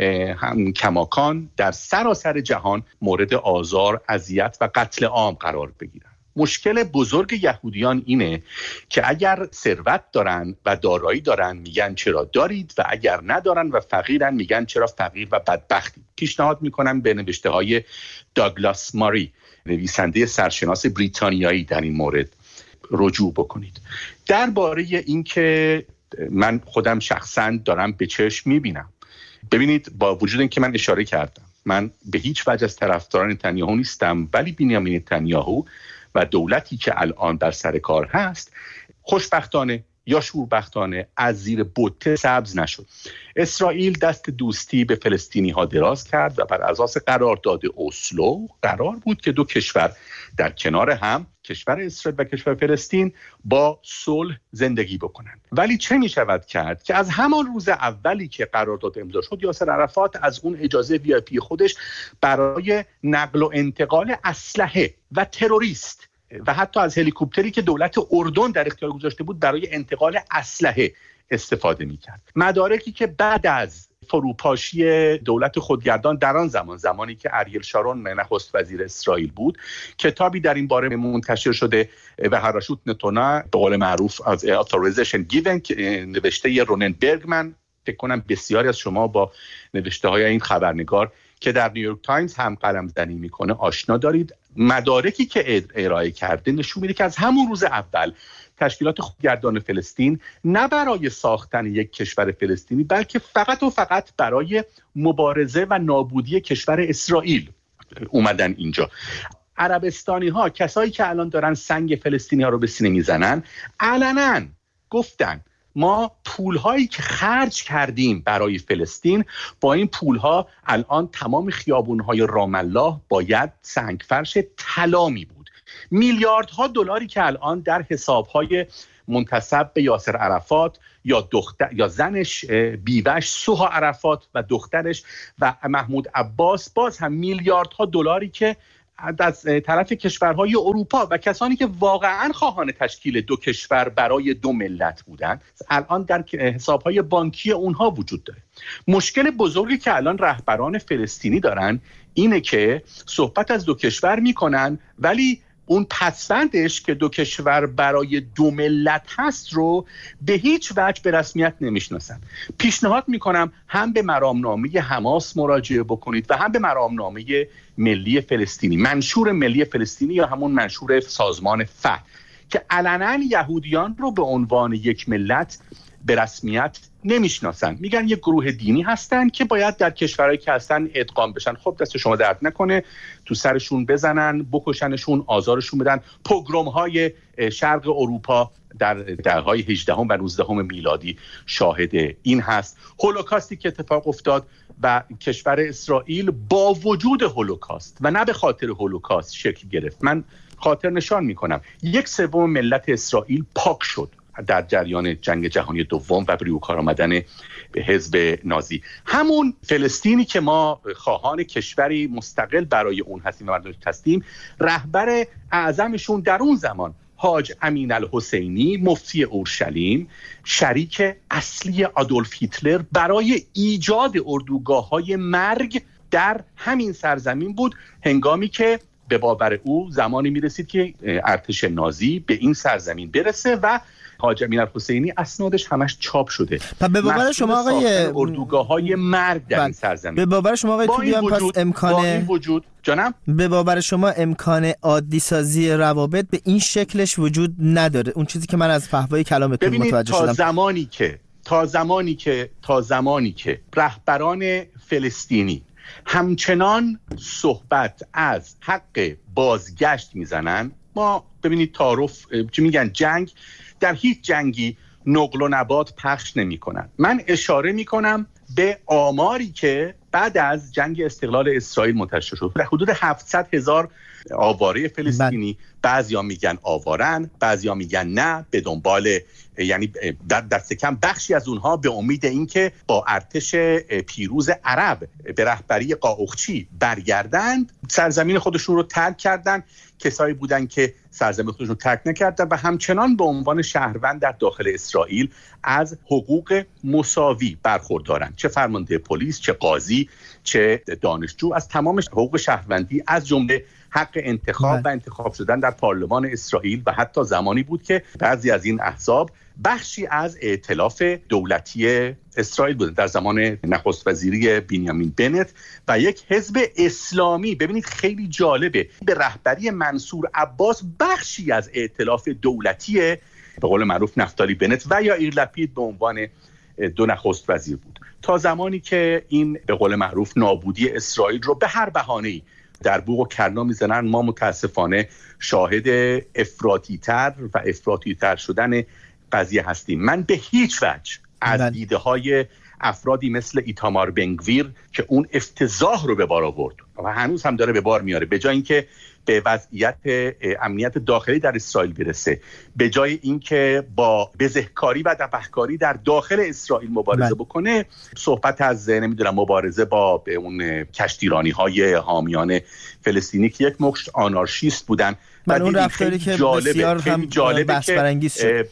هم کماکان در سراسر جهان مورد آزار، اذیت و قتل عام قرار بگیرن. مشکل بزرگ یهودیان اینه که اگر ثروت دارن و دارایی دارن میگن چرا دارید و اگر ندارن و فقیرن میگن چرا فقیر و بدبختید. پیشنهاد میکنم به نوشته های داگلاس ماری، نویسنده سرشناس بریتانیایی، در این مورد رجوع بکنید. درباره این که من خودم شخصا دارم به چشم میبینم، ببینید با وجود این که من اشاره کردم من به هیچ وجه از طرفداران نتانیاهو نیستم، ولی بنیامین نتانیاهو و دولتی که الان بر سر کار هست خوشبختانه یا شوربختانه از زیر بوته سبز نشد. اسرائیل دست دوستی به فلسطینی ها دراز کرد و بر اساس قرارداد اسلو قرار بود که دو کشور در کنار هم، کشور اسرائیل و کشور فلسطین، با صلح زندگی بکنند. ولی چه می شود کرد که از همان روز اولی که قرارداد امضا شد یاسر عرفات از اون اجازه VIP خودش برای نقل و انتقال اسلحه و تروریست و حتی از هلیکوپتری که دولت اردن در اختیار گذاشته بود برای انتقال اسلحه استفاده می‌کرد. مدارکی که بعد از فروپاشی دولت خودگردان در آن زمانی که اریل شارون نخست وزیر اسرائیل بود، کتابی در این باره منتشر شده و هراشوت نتونا، به قول معروف از authorization given، نوشته رونن برگمن. فکر کنم بسیاری از شما با نوشته های این خبرنگار که در نیویورک تایمز هم قلم‌زنی میکنه آشنا دارید. مدارکی که ارائه کرده نشون میده که از همون روز اول تشکیلات خودگردان فلسطین نه برای ساختن یک کشور فلسطینی بلکه فقط و فقط برای مبارزه و نابودی کشور اسرائیل اومدن اینجا. عربستانی ها، کسایی که الان دارن سنگ فلسطینی ها رو به سینه میزنن، علنا گفتن ما پولهایی که خرج کردیم برای فلسطین، با این پولها الان تمام خیابونهای رام الله باید سنگفرش طلا می بود. میلیاردها دلاری که الان در حسابهای منتسب به یاسر عرفات یا زنش بیوش سوها عرفات و دخترش و محمود عباس، باز هم میلیاردها دلاری که از طرف کشورهای اروپا و کسانی که واقعا خواهان تشکیل دو کشور برای دو ملت بودند الان در حسابهای بانکی اونها وجود داره. مشکل بزرگی که الان رهبران فلسطینی دارن اینه که صحبت از دو کشور میکنن ولی اون پسوندش که دو کشور برای دو ملت هست رو به هیچ وجه به رسمیت نمیشناسن. پیشنهاد میکنم هم به مرامنامه حماس مراجعه بکنید و هم به مرامنامه ملی فلسطینی، منشور ملی فلسطینی یا همون منشور سازمان فتح، که علنا یهودیان رو به عنوان یک ملت به رسمیت نمیشناسن. میگن یک گروه دینی هستن که باید در کشورهایی که هستن ادغام بشن. خب دست شما درد نکنه، تو سرشون بزنن، بکشنشون، آزارشون بدن. پوگروم‌های شرق اروپا در دهه‌های 18 و 19 میلادی شاهد این هست. هولوکاستی که اتفاق افتاد و کشور اسرائیل با وجود هولوکاست و نه به خاطر هولوکاست شکل گرفت. من خاطر نشان میکنم 1/3 ملت اسرائیل پاک شد در جریان جنگ جهانی دوم و بروکار آمدن به حزب نازی. همون فلسطینی که ما خواهان کشوری مستقل برای اون هستیم و مردمش هستیم، رهبر اعظمشون در اون زمان حاج امین الحسینی مفتی اورشلیم، شریک اصلی آدولف هیتلر برای ایجاد اردوگاه‌های مرگ در همین سرزمین بود، هنگامی که به باور او زمانی میرسید که ارتش نازی به این سرزمین برسه و حاج امین الحسینی اسنادش همش چاپ شده. به باور شما آقای اردوگاه‌های مرگ در این سرزمین، به باور شما آقای تولیان پس امکان وجود جانم به باور شما امکان عادی سازی روابط به این شکلش وجود نداره؟ اون چیزی که من از فحوای کلامتون متوجه شدم تا زمانی که رهبران فلسطینی همچنان صحبت از حق بازگشت میزنن، ما ببینید تعارف چی میگن، جنگ در هیچ جنگی نقل و نبات پخش نمی کنن. من اشاره می کنم به آماری که بعد از جنگ استقلال اسرائیل منتشر شد. حدود 700,000 آواره فلسطینی، بعضیا میگن آوارن، بعضیا میگن نه، به دنبال، یعنی در دست کم بخشی از اونها به امید اینکه با ارتش پیروز عرب به رهبری قاقچی برگردند، سرزمین خودشون رو ترک کردن. کسایی بودن که سرزمین خودشون رو ترک نکردن و همچنان به عنوان شهروند در داخل اسرائیل از حقوق مساوی برخوردارن، چه فرمانده پلیس، چه قاضی، چه دانشجو، از تمام حقوق شهروندی، از جمله حق انتخاب و انتخاب شدن در پارلمان اسرائیل. و حتی زمانی بود که بعضی از این احزاب بخشی از ائتلاف دولتی اسرائیل بودن در زمان نخست وزیری بنیامین بنت و یک حزب اسلامی. ببینید خیلی جالبه، به رهبری منصور عباس بخشی از ائتلاف دولتی به قول معروف نفتالی بنت و یا ایر لپید به عنوان دو نخست وزیر بود، تا زمانی که این به قول معروف نابودی اسرائیل رو به هر بهانه‌ای در بوق و کرنا میزنن. ما متاسفانه شاهد افراطی‌تر شدن قضیه هستیم. من به هیچ وجه از دیده های افرادی مثل ایتامار بنگویر که اون افتضاح رو به بار آورد و هنوز هم داره به بار میاره، به جای اینکه به وضعیت امنیت داخلی در اسرائیل برسه، به جای اینکه با بزهکاری و دفعه‌کاری در داخل اسرائیل مبارزه بکنه، صحبت از مبارزه با اون کشتیرانی‌های حامیان فلسطینی که یک مشت آنارشیست بودن. اون رفتاری که بسیار هم بحث برانگیز شد.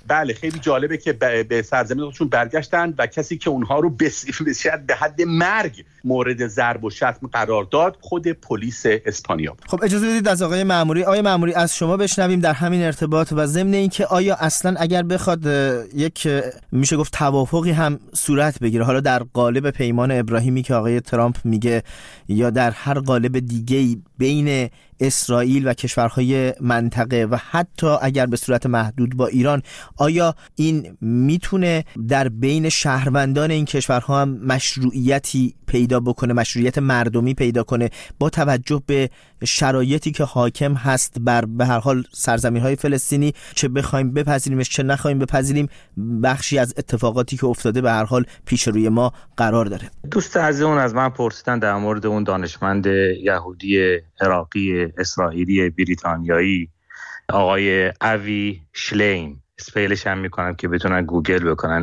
بله خیلی جالبه که به سرزمین خودشون برگشتن و کسی که اونها رو بسیار به حد مرگ مورد ضرب و شتم قرار داد خود پلیس اسپانیا. خب اجازه بدید از آقای مأموری از شما بشنویم در همین ارتباط و ضمن اینکه آیا اصلا اگر بخواد یک میشه گفت توافقی هم صورت بگیره، حالا در قالب پیمان ابراهیمی که آقای ترامپ میگه یا در هر قالب دیگه‌ای بین اسرائیل و کشورهای منطقه و حتی اگر به صورت محدود با ایران، آیا این میتونه در بین شهروندان این کشورها هم مشروعیتی پیدا بکنه، مشروعیت مردمی پیدا کنه با توجه به شرایطی که حاکم هست بر به هر حال سرزمین‌های فلسطینی، چه بخوایم بپذیریمش چه نخوایم بپذیریم بخشی از اتفاقاتی که افتاده به هر حال پیش روی ما قرار داره؟ دوست عزیزمون از من پرسیدن در مورد اون دانشمند یهودی عراقی اسرائیلی بریتانیایی آقای اوی شلیم، اسپیلش هم میکنم که بتونن گوگل بکنن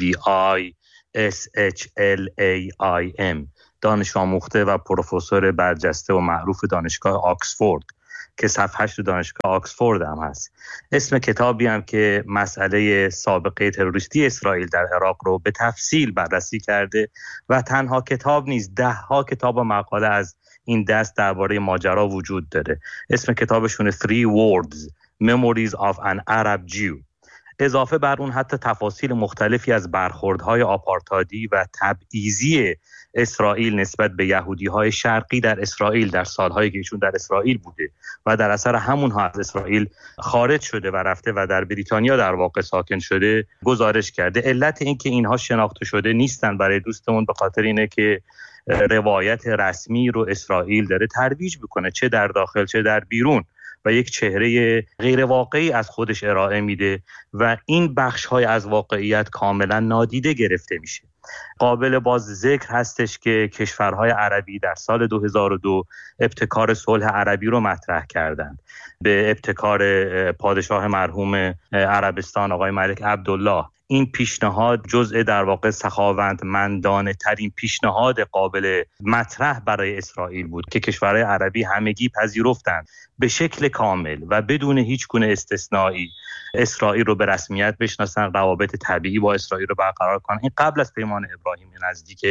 AVISHLAIM، دانش آموخته و پروفسور برجسته و معروف دانشگاه آکسفورد که صفحه‌اش تو دانشگاه آکسفورد هم هست. اسم کتابی هم که مسئله سابقه تروریستی اسرائیل در عراق رو به تفصیل بررسی کرده و تنها کتاب نیست، 10 کتاب و مقاله از این دست درباره ماجرا وجود داره. اسم کتابشون 3 Words Memories of an Arab Jew. اضافه بر اون حتی تفاصیل مختلفی از برخوردهای آپارتایدی و تبعیضی اسرائیل نسبت به یهودی‌های شرقی در اسرائیل در سال‌هایی که ایشون در اسرائیل بوده و در اثر همونها از اسرائیل خارج شده و رفته و در بریتانیا در واقع ساکن شده گزارش کرده. علت این که اینها شناخته شده نیستن برای دوستمون به خاطر اینه که روایت رسمی رو اسرائیل داره ترویج میکنه، چه در داخل چه در بیرون، و یک چهره غیر واقعی از خودش ارائه میده و این بخش‌های از واقعیت کاملا نادیده گرفته میشه. قابل باز ذکر هستش که کشورهای عربی در سال 2002 ابتکار صلح عربی رو مطرح کردند به ابتکار پادشاه مرحوم عربستان آقای ملک عبدالله. این پیشنهاد جزء در واقع سخاوتمندانه ترین پیشنهاد قابل مطرح برای اسرائیل بود که کشورهای عربی همگی پذیرفتند به شکل کامل و بدون هیچ گونه استثنایی اسرائیل رو به رسمیت بشناسن، روابط طبیعی با اسرائیل رو برقرار کنن. این قبل از پیمان ابراهیمی نزدیک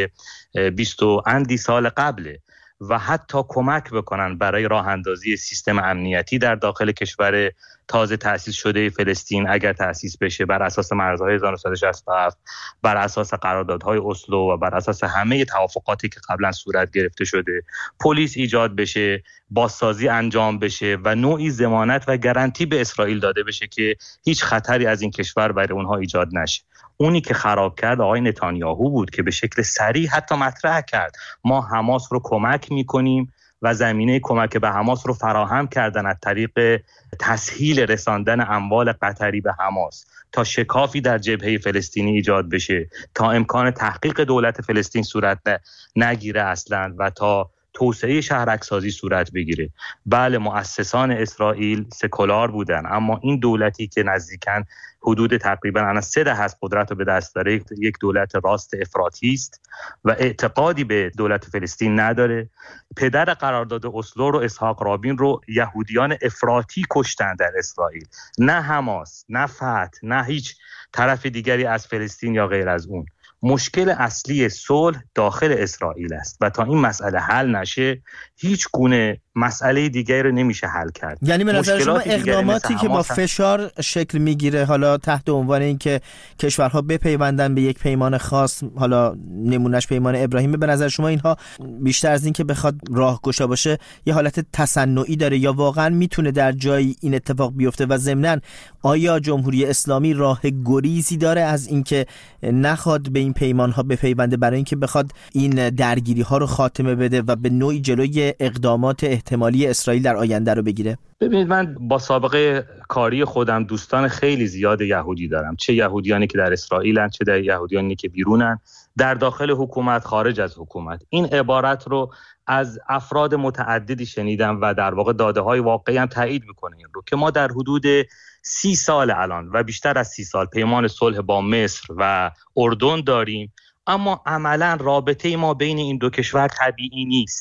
20 و اندی سال قبله و حتی کمک بکنن برای راه اندازی سیستم امنیتی در داخل کشور تازه تأسیس شده فلسطین اگر تأسیس بشه بر اساس مرزهای 1967، بر اساس قراردادهای اسلو و بر اساس همه توافقاتی که قبلا صورت گرفته شده، پلیس ایجاد بشه، بازسازی انجام بشه و نوعی ضمانت و گارانتی به اسرائیل داده بشه که هیچ خطری از این کشور برای اونها ایجاد نشه. اونی که خراب کرد آقای نتانیاهو بود که به شکل صریح حتی مطرح کرد ما حماس رو کمک میکنیم و زمینه کمک به حماس رو فراهم کردن از طریق تسهیل رساندن اموال قطری به حماس تا شکافی در جبهه فلسطینی ایجاد بشه، تا امکان تحقیق دولت فلسطین صورت نگیره اصلا و تا توسعه شهرک‌سازی صورت بگیره. بله مؤسسان اسرائیل سکولار بودن، اما این دولتی که نزدیکاً حدود تقریباً 3 دهه از قدرت رو به دست داره یک دولت راست افراطی است و اعتقادی به دولت فلسطین نداره. پدر قرارداد اسلو رو اسحاق رابین رو یهودیان افراطی کشتن در اسرائیل، نه حماس، نه فتح، نه هیچ طرف دیگری از فلسطین یا غیر از اون. مشکل اصلی صلح داخل اسرائیل است و تا این مسئله حل نشه هیچ گونه مسئله دیگری رو نمیشه حل کرد. یعنی به نظر شما اقداماتی که با فشار شکل میگیره، حالا تحت عنوان این که کشورها بپیوندن به یک پیمان خاص، حالا نمونهش پیمان ابراهیمی، به نظر شما اینها بیشتر از این که بخواد راهگشا باشه یه حالت تصنعی داره یا واقعا میتونه در جایی این اتفاق بیفته؟ و ضمناً آیا جمهوری اسلامی راه گریزی داره از اینکه نخواد به این پیمان‌ها بپیونده برای اینکه بخواد این درگیری‌ها رو خاتمه بده و به نوعی جلوی اقدامات احتمالی اسرائیل در آینده رو بگیره؟ ببینید من با سابقه کاری خودم دوستان خیلی زیاد یهودی دارم، چه یهودیانی که در اسرائیلن چه در یهودیانی که بیرونن، در داخل حکومت، خارج از حکومت. این عبارت رو از افراد متعددی شنیدم و در واقع داده‌های واقعی هم تایید می‌کنه این رو که ما در حدود 30 سال الان و بیشتر از 30 سال پیمان صلح با مصر و اردن داریم، اما عملاً رابطه ما بین این دو کشور طبیعی نیست.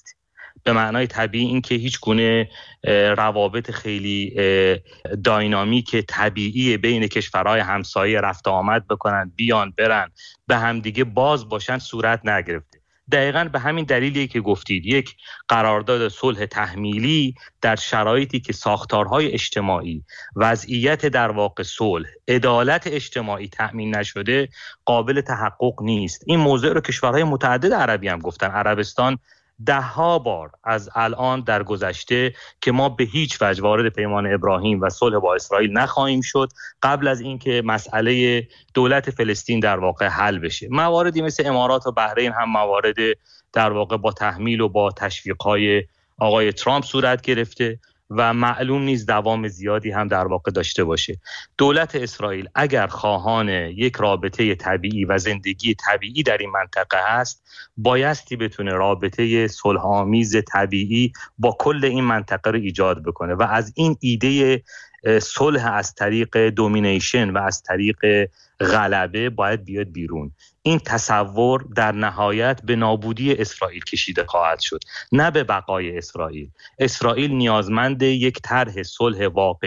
به معنای طبیعی این که هیچ گونه روابط خیلی داینامیک طبیعی بین کشورهای همسایه رفت آمد بکنن، بیان برن، به همدیگه باز باشن صورت نگرفته. دقیقاً به همین دلیلی که گفتید، یک قرارداد صلح تحمیلی در شرایطی که ساختارهای اجتماعی، وضعیت در واقع صلح، عدالت اجتماعی تأمین نشده قابل تحقق نیست. این موضوع رو کشورهای متعدد عربی هم گفتن. عربستان 10 بار از الان در گذشته که ما به هیچ وجه وارد پیمان ابراهیم و صلح با اسرائیل نخواهیم شد قبل از اینکه مسئله دولت فلسطین در واقع حل بشه. مواردی مثل امارات و بحرین هم موارد در واقع با تحمیل و با تشویق‌های آقای ترامپ صورت گرفته و معلوم نیست دوام زیادی هم در واقع داشته باشه. دولت اسرائیل اگر خواهان یک رابطه طبیعی و زندگی طبیعی در این منطقه هست، بایستی بتونه رابطه صلح‌آمیز طبیعی با کل این منطقه رو ایجاد بکنه و از این ایده صلح از طریق دومینیشن و از طریق غلبه باید بیاد بیرون. این تصور در نهایت به نابودی اسرائیل کشیده خواهد شد، نه به بقای اسرائیل. اسرائیل نیازمند یک طرح صلح واقعی